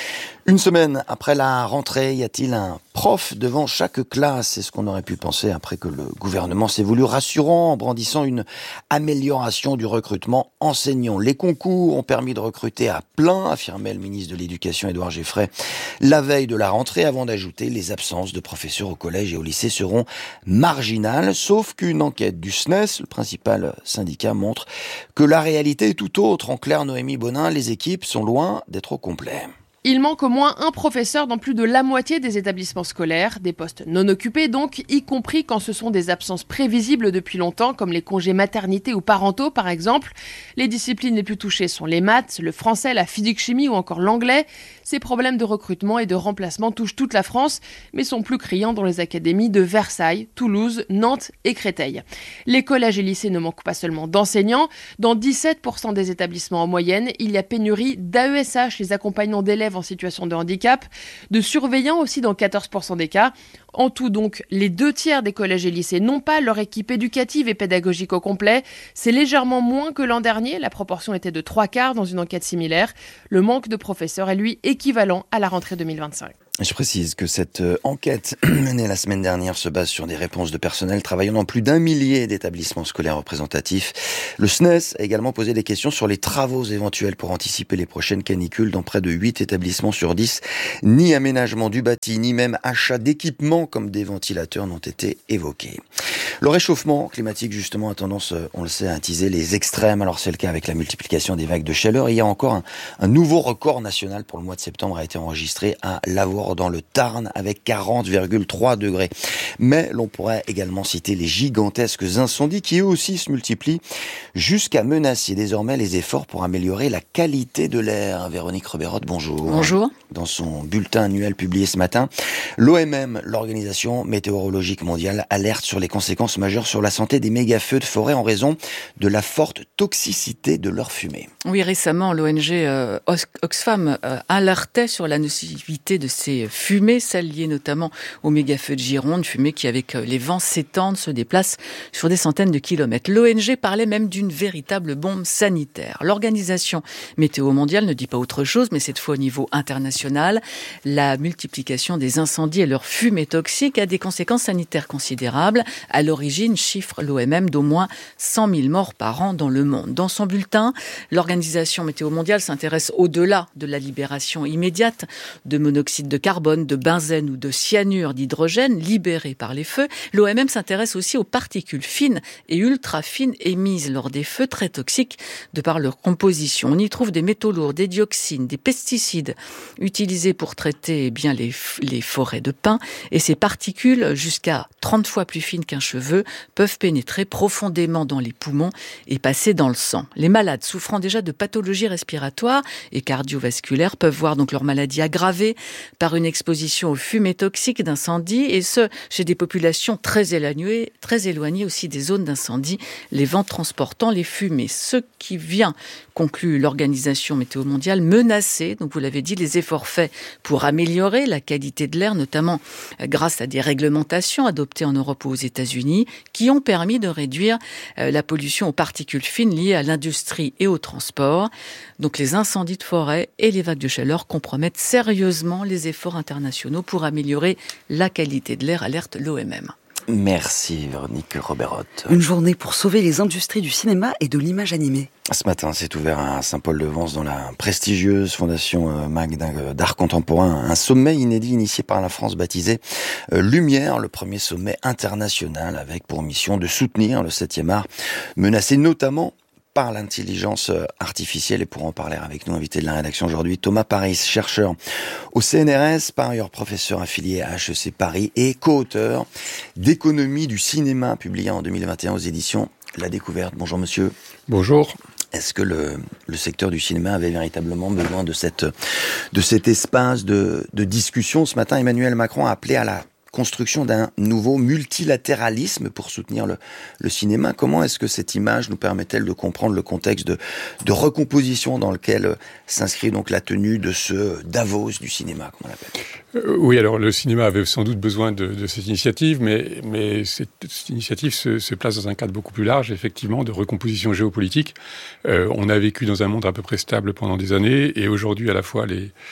Une semaine après la rentrée, y a-t-il un prof devant chaque classe? C'est ce qu'on aurait pu penser après que le gouvernement s'est voulu rassurant en brandissant une amélioration du recrutement enseignant. Les concours ont permis de recruter à plein, affirmait le ministre de l'Éducation Édouard Geffray la veille de la rentrée, avant d'ajouter les absences de professeurs au collège et au lycée seront marginales, sauf qu'une enquête du S N E S, le principal syndicat, montre que la réalité est tout autre. En clair, Noémie Bonin, les équipes sont loin d'être au complet. Il manque au moins un professeur dans plus de la moitié des établissements scolaires, des postes non occupés donc, y compris quand ce sont des absences prévisibles depuis longtemps, comme les congés maternité ou parentaux par exemple. Les disciplines les plus touchées sont les maths, le français, la physique-chimie ou encore l'anglais. Ces problèmes de recrutement et de remplacement touchent toute la France, mais sont plus criants dans les académies de Versailles, Toulouse, Nantes et Créteil. Les collèges et lycées ne manquent pas seulement d'enseignants. Dans dix-sept pour cent des établissements en moyenne, il y a pénurie d'A E S H, les accompagnants d'élèves en situation de handicap, de surveillants aussi dans quatorze pour cent des cas. En tout donc, les deux tiers des collèges et lycées n'ont pas leur équipe éducative et pédagogique au complet. C'est légèrement moins que l'an dernier, la proportion était de trois quarts dans une enquête similaire. Le manque de professeurs est lui équivalent à la rentrée deux mille vingt-cinq. Je précise que cette enquête menée la semaine dernière se base sur des réponses de personnel travaillant dans plus d'un millier d'établissements scolaires représentatifs. Le S N E S a également posé des questions sur les travaux éventuels pour anticiper les prochaines canicules dans près de huit établissements sur dix. Ni aménagement du bâti, ni même achat d'équipements comme des ventilateurs n'ont été évoqués. Le réchauffement climatique, justement, a tendance, on le sait, à attiser les extrêmes. Alors c'est le cas avec la multiplication des vagues de chaleur. Et il y a encore un, un nouveau record national pour le mois de septembre a été enregistré à Lavaur dans le Tarn avec quarante virgule trois degrés. Mais l'on pourrait également citer les gigantesques incendies qui eux aussi se multiplient jusqu'à menacer désormais les efforts pour améliorer la qualité de l'air. Véronique Reberotte, bonjour. Bonjour. Dans son bulletin annuel publié ce matin, l'O M M, l'Organisation météorologique mondiale, alerte sur les conséquences majeures sur la santé des méga-feux de forêt en raison de la forte toxicité de leur fumée. Oui, récemment, l'O N G euh, Oxfam euh, alertait sur la nocivité de ces fumées, celles liées notamment aux méga-feux de Gironde, fumées qui, avec les vents s'étendent, se déplacent sur des centaines de kilomètres. L'O N G parlait même d'une véritable bombe sanitaire. L'Organisation météo mondiale ne dit pas autre chose, mais cette fois au niveau international. La multiplication des incendies et leurs fumées toxiques a des conséquences sanitaires considérables. À l'origine, chiffre l'O M M d'au moins cent mille morts par an dans le monde. Dans son bulletin, l'Organisation météo mondiale s'intéresse au-delà de la libération immédiate de monoxyde de carbone, de benzène ou de cyanure d'hydrogène libérés par les feux. L'O M M s'intéresse aussi aux particules fines et ultra fines émises lors des feux, très toxiques de par leur composition. On y trouve des métaux lourds, des dioxines, des pesticides utilisés pour traiter eh bien, les, les forêts de pins. Et ces particules, jusqu'à trente fois plus fines qu'un cheveu, peuvent pénétrer profondément dans les poumons et passer dans le sang. Les malades souffrant déjà de pathologies respiratoires et cardiovasculaires peuvent voir donc leur maladie aggravée par une exposition aux fumées toxiques d'incendie, et ce, chez des populations très éloignées, très éloignées aussi des zones d'incendie, les vents transportant les fumées. Ce qui vient, conclut l'Organisation météo mondiale, menacer, donc vous l'avez dit, les efforts faits pour améliorer la qualité de l'air, notamment grâce à des réglementations adoptées en Europe ou aux États-Unis, qui ont permis de réduire la pollution aux particules fines liées à l'industrie et au transport. Donc les incendies de forêt et les vagues de chaleur compromettent sérieusement les efforts internationaux pour améliorer la qualité de l'air, alerte l'O M M. Merci Véronique Reberotte. Une journée pour sauver les industries du cinéma et de l'image animée. Ce matin, c'est ouvert à Saint-Paul-de-Vence dans la prestigieuse Fondation Magda d'art contemporain. Un sommet inédit initié par la France baptisé Lumière, le premier sommet international avec pour mission de soutenir le septième art, menacé notamment par l'intelligence artificielle. Et pour en parler avec nous, invité de la rédaction aujourd'hui, Thomas Paris, chercheur au C N R S, par ailleurs professeur affilié à H E C Paris et co-auteur d'Économie du cinéma, publié en deux mille vingt et un aux éditions La Découverte. Bonjour monsieur. Bonjour. Est-ce que le, le secteur du cinéma avait véritablement besoin de, cette, de cet espace de, de discussion? Ce matin, Emmanuel Macron a appelé à la construction d'un nouveau multilatéralisme pour soutenir le, le cinéma. Comment est-ce que cette image nous permet-elle de comprendre le contexte de, de recomposition dans lequel s'inscrit donc la tenue de ce Davos du cinéma, comme on l'appelle? euh, Oui, alors le cinéma avait sans doute besoin de, de cette initiative, mais, mais cette, cette initiative se, se place dans un cadre beaucoup plus large, effectivement, de recomposition géopolitique. Euh, on a vécu dans un monde à peu près stable pendant des années, et aujourd'hui, à la fois les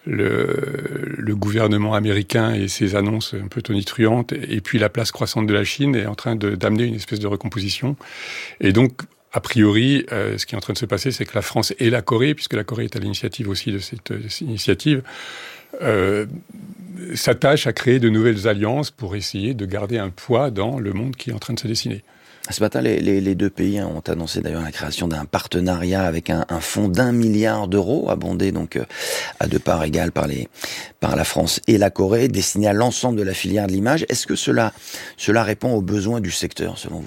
le, le gouvernement américain et ses annonces un peu tonitruantes, et puis la place croissante de la Chine est en train de, d'amener une espèce de recomposition. Et donc, a priori, euh, ce qui est en train de se passer, c'est que la France et la Corée, puisque la Corée est à l'initiative aussi de cette, de cette initiative, euh, s'attachent à créer de nouvelles alliances pour essayer de garder un poids dans le monde qui est en train de se dessiner. Ce matin, les, les, les deux pays ont annoncé d'ailleurs la création d'un partenariat avec un, un fonds d'un milliard d'euros, abondé donc à deux parts égales par, les, par la France et la Corée, destiné à l'ensemble de la filière de l'image. Est-ce que cela, cela répond aux besoins du secteur, selon vous ?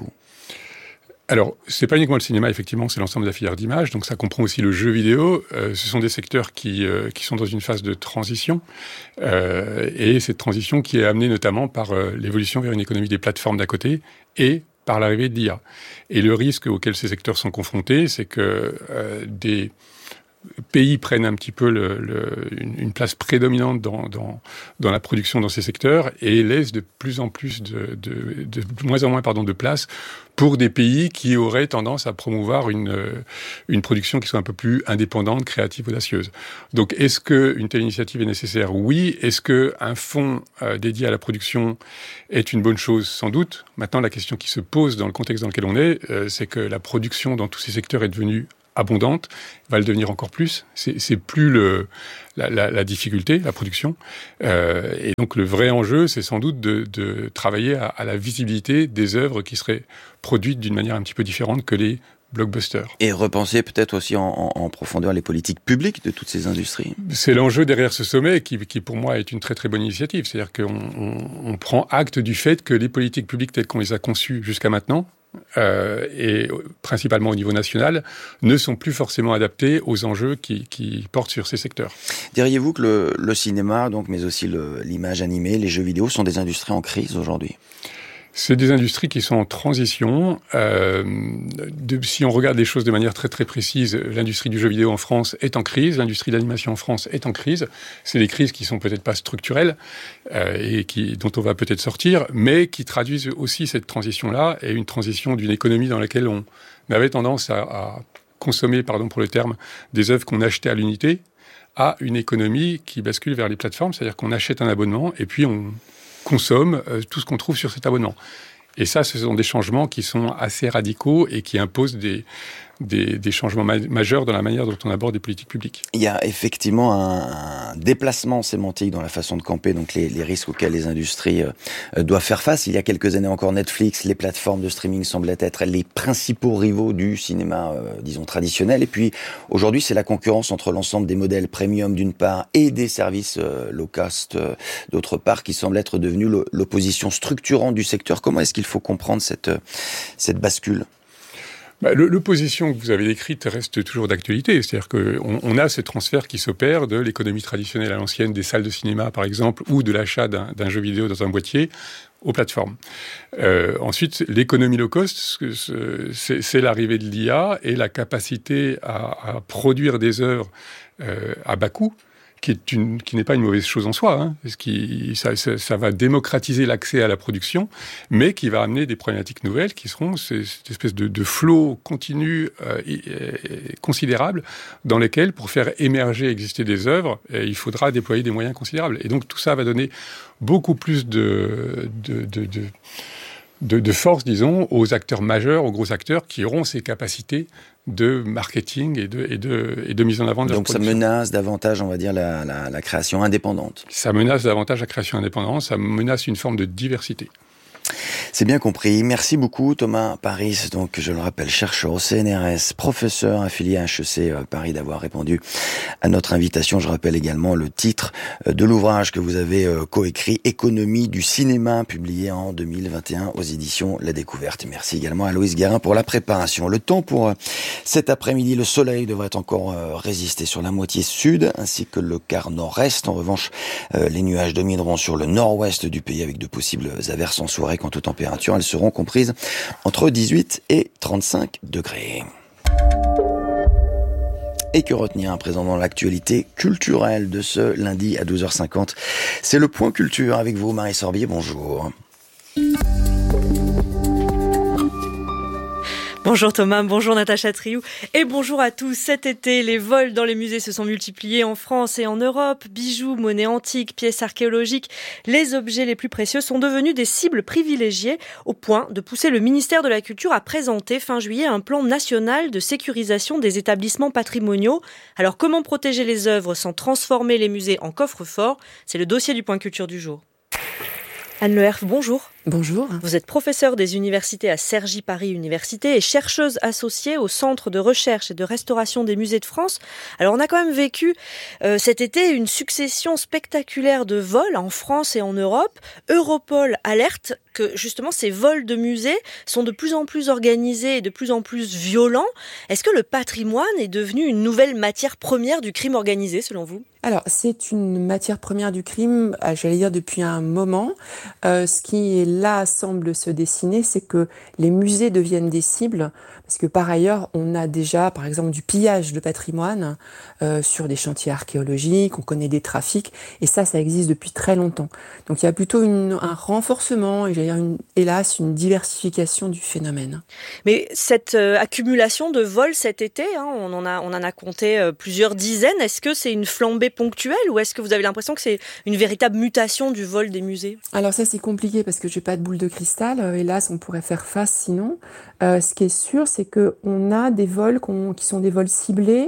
Alors, c'est pas uniquement le cinéma, effectivement, c'est l'ensemble de la filière d'image, donc ça comprend aussi le jeu vidéo. Euh, ce sont des secteurs qui, euh, qui sont dans une phase de transition, euh, et cette transition qui est amenée notamment par euh, l'évolution vers une économie des plateformes d'un côté, et par l'arrivée de l'I A. Et le risque auquel ces secteurs sont confrontés, c'est que euh, des pays prennent un petit peu le, le, une, une place prédominante dans, dans, dans la production dans ces secteurs et laissent de plus en plus de, de, de, de moins en moins pardon, de place pour des pays qui auraient tendance à promouvoir une, une production qui soit un peu plus indépendante, créative, audacieuse. Donc, est-ce qu'une telle initiative est nécessaire ? Oui. Est-ce qu'un fonds euh, dédié à la production est une bonne chose ? Sans doute. Maintenant, la question qui se pose dans le contexte dans lequel on est, euh, c'est que la production dans tous ces secteurs est devenue abondante, va le devenir encore plus. C'est, c'est plus le, la, la, la difficulté, la production. Euh, et donc le vrai enjeu, c'est sans doute de, de travailler à, à la visibilité des œuvres qui seraient produites d'une manière un petit peu différente que les blockbusters. Et repenser peut-être aussi en, en, en profondeur les politiques publiques de toutes ces industries. C'est l'enjeu derrière ce sommet qui, qui pour moi est une très très bonne initiative. C'est-à-dire qu'on on, on prend acte du fait que les politiques publiques telles qu'on les a conçues jusqu'à maintenant, Euh, et principalement au niveau national, ne sont plus forcément adaptés aux enjeux qui, qui portent sur ces secteurs. Diriez-vous que le, le cinéma, donc, mais aussi le, l'image animée, les jeux vidéo, sont des industries en crise aujourd'hui ? C'est des industries qui sont en transition. Euh, de, si on regarde les choses de manière très très précise, l'industrie du jeu vidéo en France est en crise, l'industrie de l'animation en France est en crise. C'est des crises qui sont peut-être pas structurelles euh, et qui, dont on va peut-être sortir, mais qui traduisent aussi cette transition-là et une transition d'une économie dans laquelle on avait tendance à, à consommer, pardon pour le terme, des œuvres qu'on achetait à l'unité, à une économie qui bascule vers les plateformes, c'est-à-dire qu'on achète un abonnement et puis on consomme euh, tout ce qu'on trouve sur cet abonnement. Et ça, ce sont des changements qui sont assez radicaux et qui imposent des, des, des changements ma- majeurs dans la manière dont on aborde des politiques publiques. Il y a effectivement un, un déplacement sémantique dans la façon de camper, donc les, les risques auxquels les industries euh, doivent faire face. Il y a quelques années encore, Netflix, les plateformes de streaming semblaient être les principaux rivaux du cinéma, euh, disons, traditionnel. Et puis, aujourd'hui, c'est la concurrence entre l'ensemble des modèles premium d'une part et des services euh, low cost euh, d'autre part qui semble être devenue l'opposition structurante du secteur. Comment est-ce qu'il faut comprendre cette, cette bascule ? Bah, le, l'opposition que vous avez décrite reste toujours d'actualité. C'est-à-dire qu'on on a ce transfert qui s'opère de l'économie traditionnelle à l'ancienne, des salles de cinéma par exemple, ou de l'achat d'un, d'un jeu vidéo dans un boîtier, aux plateformes. Euh, ensuite, l'économie low cost, c'est, c'est l'arrivée de l'I A et la capacité à, à produire des œuvres euh, à bas coût, qui, est une, qui n'est pas une mauvaise chose en soi, hein, parce que ça, ça, ça va démocratiser l'accès à la production, mais qui va amener des problématiques nouvelles qui seront ces, cette espèce de, de flot continu euh, et, et considérable dans lesquels, pour faire émerger, exister des œuvres, et il faudra déployer des moyens considérables. Et donc tout ça va donner beaucoup plus de... de, de, de De, de force, disons, aux acteurs majeurs, aux gros acteurs qui auront ces capacités de marketing et de, et de, et de mise en avant de leur Donc production. ça menace davantage, on va dire, la, la, la création indépendante. Ça menace davantage la création indépendante, ça menace une forme de diversité. C'est bien compris. Merci beaucoup Thomas Paris, donc je le rappelle, chercheur au C N R S, professeur affilié à H E C Paris, d'avoir répondu à notre invitation. Je rappelle également le titre de l'ouvrage que vous avez coécrit, Économie du cinéma, publié en deux mille vingt et un aux éditions La Découverte. Merci également à Loïs Guérin pour la préparation. Le temps pour cet après-midi, le soleil devrait encore résister sur la moitié sud ainsi que le quart nord-est. En revanche, les nuages domineront sur le nord-ouest du pays avec de possibles averses en soirée. Quant aux températures, elles seront comprises entre dix-huit et trente-cinq degrés. Et que retenir à présent dans l'actualité culturelle de ce lundi à douze heures cinquante? C'est le Point Culture avec vous, Marie Sorbier, bonjour. Bonjour. Bonjour Thomas, bonjour Natacha Triou et bonjour à tous. Cet été, les vols dans les musées se sont multipliés en France et en Europe. Bijoux, monnaies antiques, pièces archéologiques, les objets les plus précieux sont devenus des cibles privilégiées au point de pousser le ministère de la Culture à présenter fin juillet un plan national de sécurisation des établissements patrimoniaux. Alors comment protéger les œuvres sans transformer les musées en coffre-fort ? C'est le dossier du Point Culture du jour. Anne Le Herff, bonjour. Bonjour. Vous êtes professeure des universités à Cergy Paris Université et chercheuse associée au Centre de recherche et de restauration des musées de France. Alors on a quand même vécu euh, cet été une succession spectaculaire de vols en France et en Europe. Europol alerte que justement ces vols de musées sont de plus en plus organisés et de plus en plus violents. Est-ce que le patrimoine est devenu une nouvelle matière première du crime organisé selon vous ? Alors, c'est une matière première du crime, j'allais dire depuis un moment. Euh, ce qui là semble se dessiner, c'est que les musées deviennent des cibles, parce que par ailleurs, on a déjà, par exemple, du pillage de patrimoine euh, sur des chantiers archéologiques, on connaît des trafics, et ça, ça existe depuis très longtemps. Donc, il y a plutôt une, un renforcement, et j'allais dire, une, hélas, une diversification du phénomène. Mais cette euh, accumulation de vols cet été, hein, on en a, on en a compté euh, plusieurs dizaines, est-ce que c'est une flambée ponctuelle ou est-ce que vous avez l'impression que c'est une véritable mutation du vol des musées ? Alors ça c'est compliqué parce que j'ai pas de boule de cristal, euh, hélas on pourrait faire face sinon. Euh, ce qui est sûr c'est que on a des vols qu'on, qui sont des vols ciblés.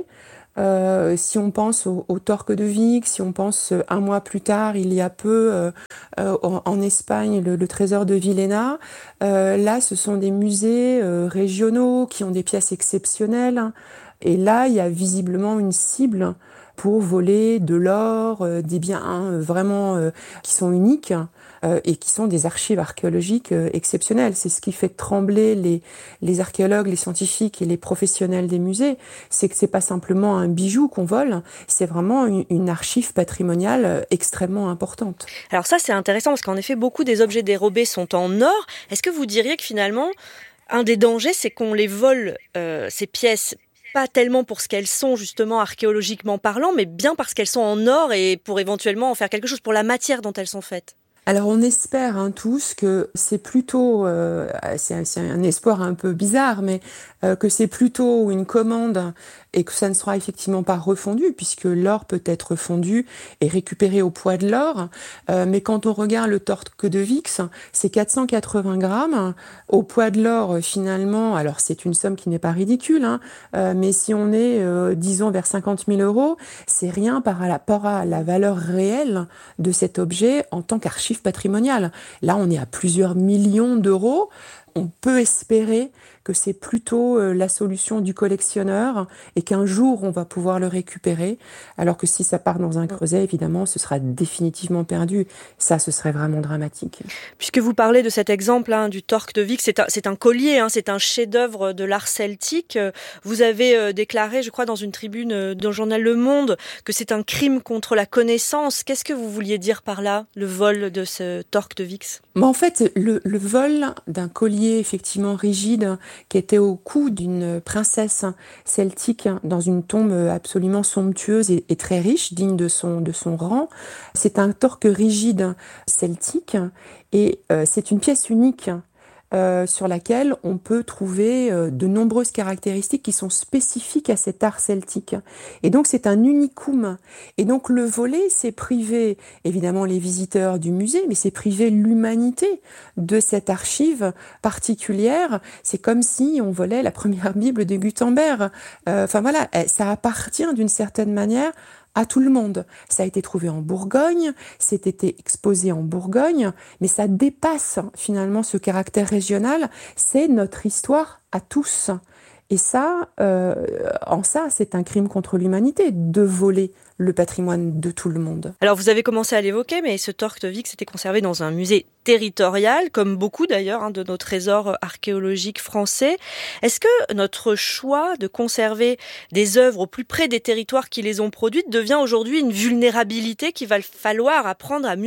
Euh, si on pense au, au Torque de Vix, si on pense euh, un mois plus tard, il y a peu, euh, euh, en, en Espagne, le, le trésor de Villena, euh, là ce sont des musées euh, régionaux qui ont des pièces exceptionnelles. Et là, il y a visiblement une cible pour voler de l'or, euh, des biens hein, vraiment euh, qui sont uniques euh, et qui sont des archives archéologiques euh, exceptionnelles. C'est ce qui fait trembler les, les archéologues, les scientifiques et les professionnels des musées. C'est que c'est pas simplement un bijou qu'on vole, c'est vraiment une, une archive patrimoniale euh, extrêmement importante. Alors ça, c'est intéressant parce qu'en effet, beaucoup des objets dérobés sont en or. Est-ce que vous diriez que finalement, un des dangers, c'est qu'on les vole, euh, ces pièces, pas tellement pour ce qu'elles sont justement archéologiquement parlant, mais bien parce qu'elles sont en or et pour éventuellement en faire quelque chose, pour la matière dont elles sont faites. Alors on espère hein, tous que c'est plutôt, euh, c'est, un, c'est un espoir un peu bizarre, mais euh, que c'est plutôt une commande et que ça ne sera effectivement pas refondu, puisque l'or peut être fondu et récupéré au poids de l'or. Euh, mais quand on regarde le Torque de Vix, c'est quatre cent quatre-vingts grammes. Au poids de l'or, finalement, alors c'est une somme qui n'est pas ridicule, hein, euh, mais si on est, euh, disons, vers cinquante mille euros, c'est rien par rapport à la valeur réelle de cet objet en tant qu'archive patrimoniale. Là, on est à plusieurs millions d'euros. On peut espérer que c'est plutôt la solution du collectionneur et qu'un jour on va pouvoir le récupérer, alors que si ça part dans un creuset, évidemment, ce sera définitivement perdu. Ça, ce serait vraiment dramatique. Puisque vous parlez de cet exemple hein, du Torque de Vix, c'est un, c'est un collier, hein, c'est un chef-d'œuvre de l'art celtique. Vous avez euh, déclaré, je crois, dans une tribune euh, dans le journal Le Monde, que c'est un crime contre la connaissance. Qu'est-ce que vous vouliez dire par là, le vol de ce Torque de Vix ? Mais en fait, le, le vol d'un collier effectivement rigide qui était au cou d'une princesse celtique dans une tombe absolument somptueuse et, et très riche, digne de son, de son rang. C'est un torque rigide celtique et euh, c'est une pièce unique Euh, sur laquelle on peut trouver euh, de nombreuses caractéristiques qui sont spécifiques à cet art celtique. Et donc c'est un unicum. Et donc le voler, c'est priver évidemment les visiteurs du musée, mais c'est priver l'humanité de cette archive particulière. C'est comme si on volait la première Bible de Gutenberg. Euh, enfin voilà, ça appartient d'une certaine manière à tout le monde. Ça a été trouvé en Bourgogne, c'est été exposé en Bourgogne, mais ça dépasse finalement ce caractère régional. C'est notre histoire à tous. Et ça, euh, en ça, c'est un crime contre l'humanité de voler le patrimoine de tout le monde. Alors vous avez commencé à l'évoquer, mais ce Torque de Vix était conservé dans un musée territorial, comme beaucoup d'ailleurs hein, de nos trésors archéologiques français. Est-ce que notre choix de conserver des œuvres au plus près des territoires qui les ont produites devient aujourd'hui une vulnérabilité qu'il va falloir apprendre à mieux protéger ?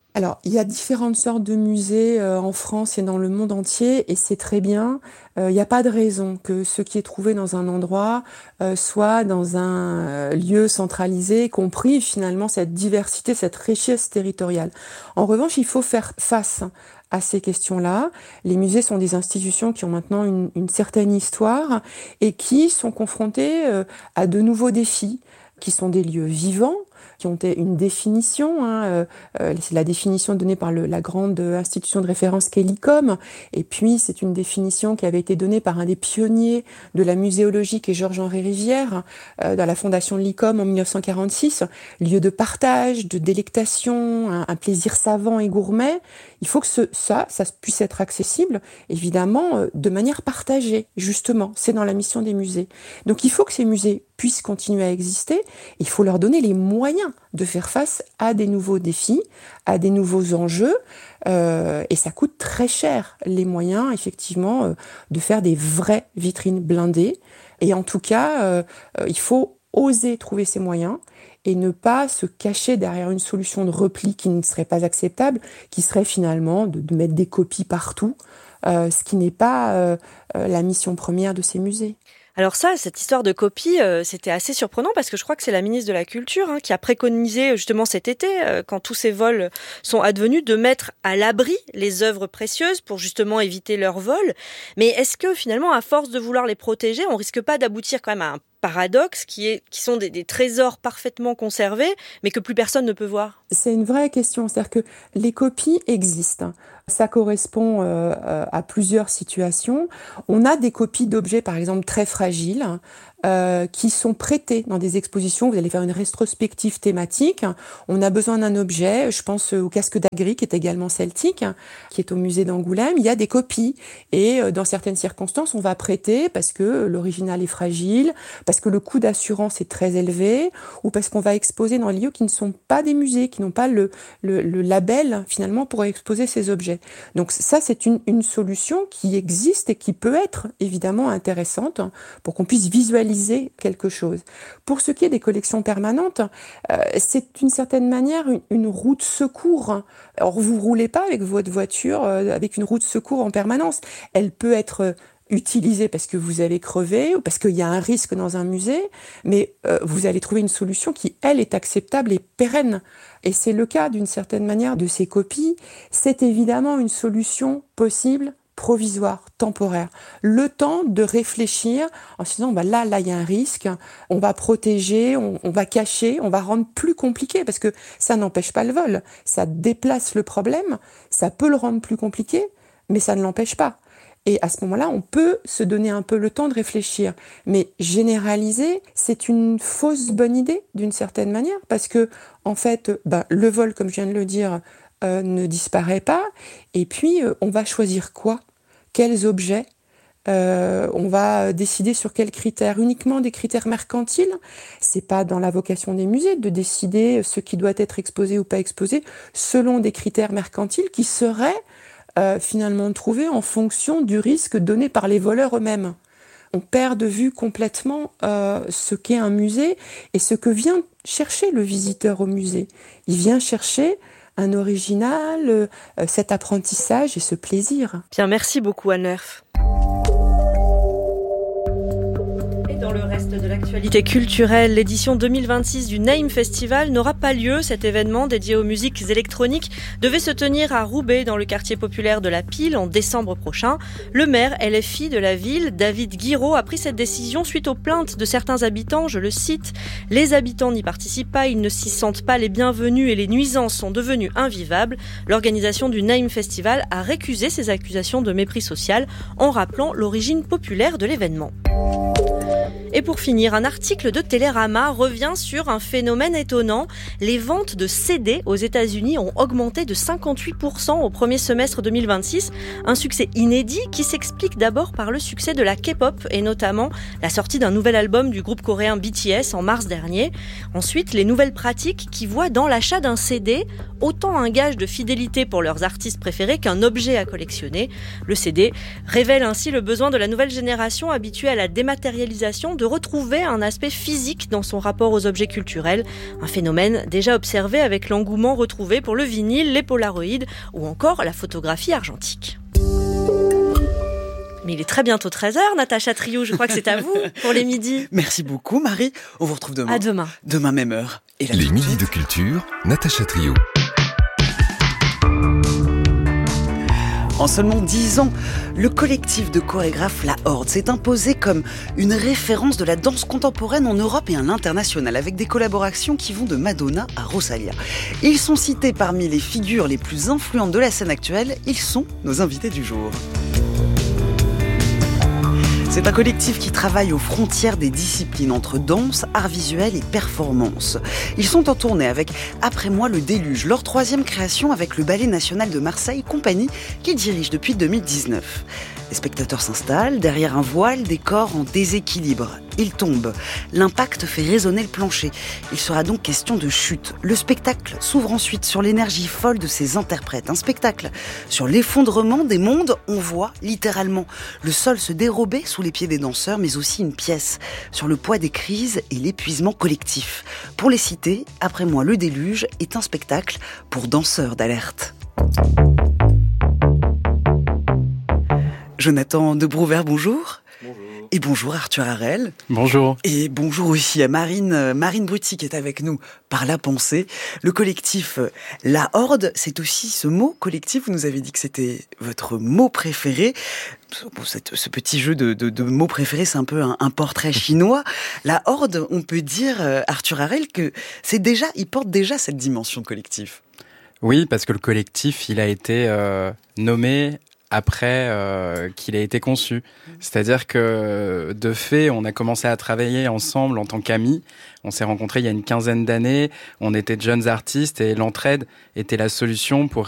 Alors, il y a différentes sortes de musées euh, en France et dans le monde entier, et c'est très bien. Euh, il n'y a pas de raison que ce qui est trouvé dans un endroit euh, soit dans un euh, lieu centralisé, compris finalement cette diversité, cette richesse territoriale. En revanche, il faut faire face à ces questions-là. Les musées sont des institutions qui ont maintenant une, une certaine histoire et qui sont confrontées euh, à de nouveaux défis, qui sont des lieux vivants, qui ont une définition, hein, euh, c'est la définition donnée par le, la grande institution de référence qu'est l'I C O M, et puis c'est une définition qui avait été donnée par un des pionniers de la muséologie, qui est Georges-Henri Rivière, euh, dans la fondation de l'I C O M en dix-neuf cent quarante-six, lieu de partage, de délectation, un, un plaisir savant et gourmet. Il faut que ce, ça, ça puisse être accessible, évidemment, euh, de manière partagée, justement, c'est dans la mission des musées. Donc il faut que ces musées puissent continuer à exister, il faut leur donner les moyens de faire face à des nouveaux défis, à des nouveaux enjeux, euh, et ça coûte très cher, les moyens, effectivement, euh, de faire des vraies vitrines blindées. Et en tout cas, euh, euh, il faut oser trouver ces moyens et ne pas se cacher derrière une solution de repli qui ne serait pas acceptable, qui serait finalement de, de mettre des copies partout, euh, ce qui n'est pas euh, euh, la mission première de ces musées. Alors ça, cette histoire de copie, euh, c'était assez surprenant parce que je crois que c'est la ministre de la Culture hein, qui a préconisé justement cet été, euh, quand tous ces vols sont advenus, de mettre à l'abri les œuvres précieuses pour justement éviter leur vol. Mais est-ce que finalement, à force de vouloir les protéger, on risque pas d'aboutir quand même à un paradoxe qui est, qui sont des, des trésors parfaitement conservés, mais que plus personne ne peut voir? C'est une vraie question, c'est-à-dire que les copies existent. Ça correspond euh, à plusieurs situations. On a des copies d'objets, par exemple, très fragiles, euh, qui sont prêtées dans des expositions. Vous allez faire une rétrospective thématique. On a besoin d'un objet, je pense au casque d'Agri, qui est également celtique, qui est au musée d'Angoulême. Il y a des copies. Et euh, dans certaines circonstances, on va prêter parce que l'original est fragile, parce que le coût d'assurance est très élevé, ou parce qu'on va exposer dans des lieux qui ne sont pas des musées, qui n'ont pas le, le, le label, finalement, pour exposer ces objets. Donc ça, c'est une, une solution qui existe et qui peut être évidemment intéressante pour qu'on puisse visualiser quelque chose. Pour ce qui est des collections permanentes, euh, c'est d'une certaine manière une, une roue de secours. Alors vous roulez pas avec votre voiture euh, avec une roue de secours en permanence. Elle peut être utilisée parce que vous avez crevé ou parce qu'il y a un risque dans un musée, mais euh, vous allez trouver une solution qui, elle, est acceptable et pérenne. Et c'est le cas, d'une certaine manière, de ces copies. C'est évidemment une solution possible, provisoire, temporaire. Le temps de réfléchir en se disant, bah là, là, il y a un risque, on va protéger, on, on va cacher, on va rendre plus compliqué, parce que ça n'empêche pas le vol. Ça déplace le problème, ça peut le rendre plus compliqué, mais ça ne l'empêche pas. Et à ce moment-là, on peut se donner un peu le temps de réfléchir. Mais généraliser, c'est une fausse bonne idée, d'une certaine manière, parce que, en fait, ben, le vol, comme je viens de le dire, euh, ne disparaît pas. Et puis, euh, on va choisir quoi ? Quels objets ? Euh, on va décider sur quels critères ? Uniquement des critères mercantiles ? C'est pas dans la vocation des musées de décider ce qui doit être exposé ou pas exposé selon des critères mercantiles qui seraient Euh, finalement trouvé en fonction du risque donné par les voleurs eux-mêmes. On perd de vue complètement euh, ce qu'est un musée et ce que vient chercher le visiteur au musée. Il vient chercher un original, euh, cet apprentissage et ce plaisir. Bien, merci beaucoup Anne Lerf. Dans le reste de l'actualité culturelle, l'édition deux mille vingt-six du Name Festival n'aura pas lieu. Cet événement dédié aux musiques électroniques devait se tenir à Roubaix, dans le quartier populaire de la Pile, en décembre prochain. Le maire L F I de la ville, David Guiraud, a pris cette décision suite aux plaintes de certains habitants. Je le cite, « Les habitants n'y participent pas, ils ne s'y sentent pas les bienvenus et les nuisances sont devenues invivables ». L'organisation du Name Festival a récusé ces accusations de mépris social en rappelant l'origine populaire de l'événement. Et pour finir, un article de Télérama revient sur un phénomène étonnant. Les ventes de C D aux États-Unis ont augmenté de cinquante-huit pour cent au premier semestre deux mille vingt-six. Un succès inédit qui s'explique d'abord par le succès de la K-pop et notamment la sortie d'un nouvel album du groupe coréen B T S en mars dernier. Ensuite, les nouvelles pratiques qui voient dans l'achat d'un C D autant un gage de fidélité pour leurs artistes préférés qu'un objet à collectionner. Le C D révèle ainsi le besoin de la nouvelle génération habituée à la dématérialisation de retrouver un aspect physique dans son rapport aux objets culturels, un phénomène déjà observé avec l'engouement retrouvé pour le vinyle, les polaroïds ou encore la photographie argentique. Mais il est très bientôt treize heures, Natacha Triou, je crois que c'est à vous pour les midis. Merci beaucoup Marie, on vous retrouve demain. À demain. Demain même heure. Et les midis de culture, Natacha Triou. En seulement dix ans, le collectif de chorégraphes La Horde s'est imposé comme une référence de la danse contemporaine en Europe et à l'international, avec des collaborations qui vont de Madonna à Rosalia. Ils sont cités parmi les figures les plus influentes de la scène actuelle, ils sont nos invités du jour. C'est un collectif qui travaille aux frontières des disciplines entre danse, art visuel et performance. Ils sont en tournée avec Après moi le déluge, leur troisième création avec le Ballet national de Marseille, compagnie qu'ils dirigent depuis deux mille dix-neuf. Les spectateurs s'installent derrière un voile, des corps en déséquilibre. Ils tombent. L'impact fait résonner le plancher. Il sera donc question de chute. Le spectacle s'ouvre ensuite sur l'énergie folle de ces interprètes. Un spectacle sur l'effondrement des mondes. On voit littéralement le sol se dérober sous les pieds des danseurs, mais aussi une pièce sur le poids des crises et l'épuisement collectif. Pour les citer, Après moi le déluge est un spectacle pour danseurs d'alerte. Jonathan de Brouwer, bonjour. Bonjour. Et bonjour Arthur Harel. Bonjour. Et bonjour aussi à Marine, Marine Brutti qui est avec nous par La Pensée. Le collectif La Horde, c'est aussi ce mot collectif, vous nous avez dit que c'était votre mot préféré. Bon, cette, ce petit jeu de, de, de mots préférés, c'est un peu un, un portrait chinois. La Horde, on peut dire, Arthur Harel, que c'est déjà, il porte déjà cette dimension collective. Oui, parce que le collectif, il a été euh, nommé après euh, qu'il a été conçu. C'est-à-dire que, de fait, on a commencé à travailler ensemble en tant qu'amis. On s'est rencontrés il y a une quinzaine d'années, on était de jeunes artistes et l'entraide était la solution pour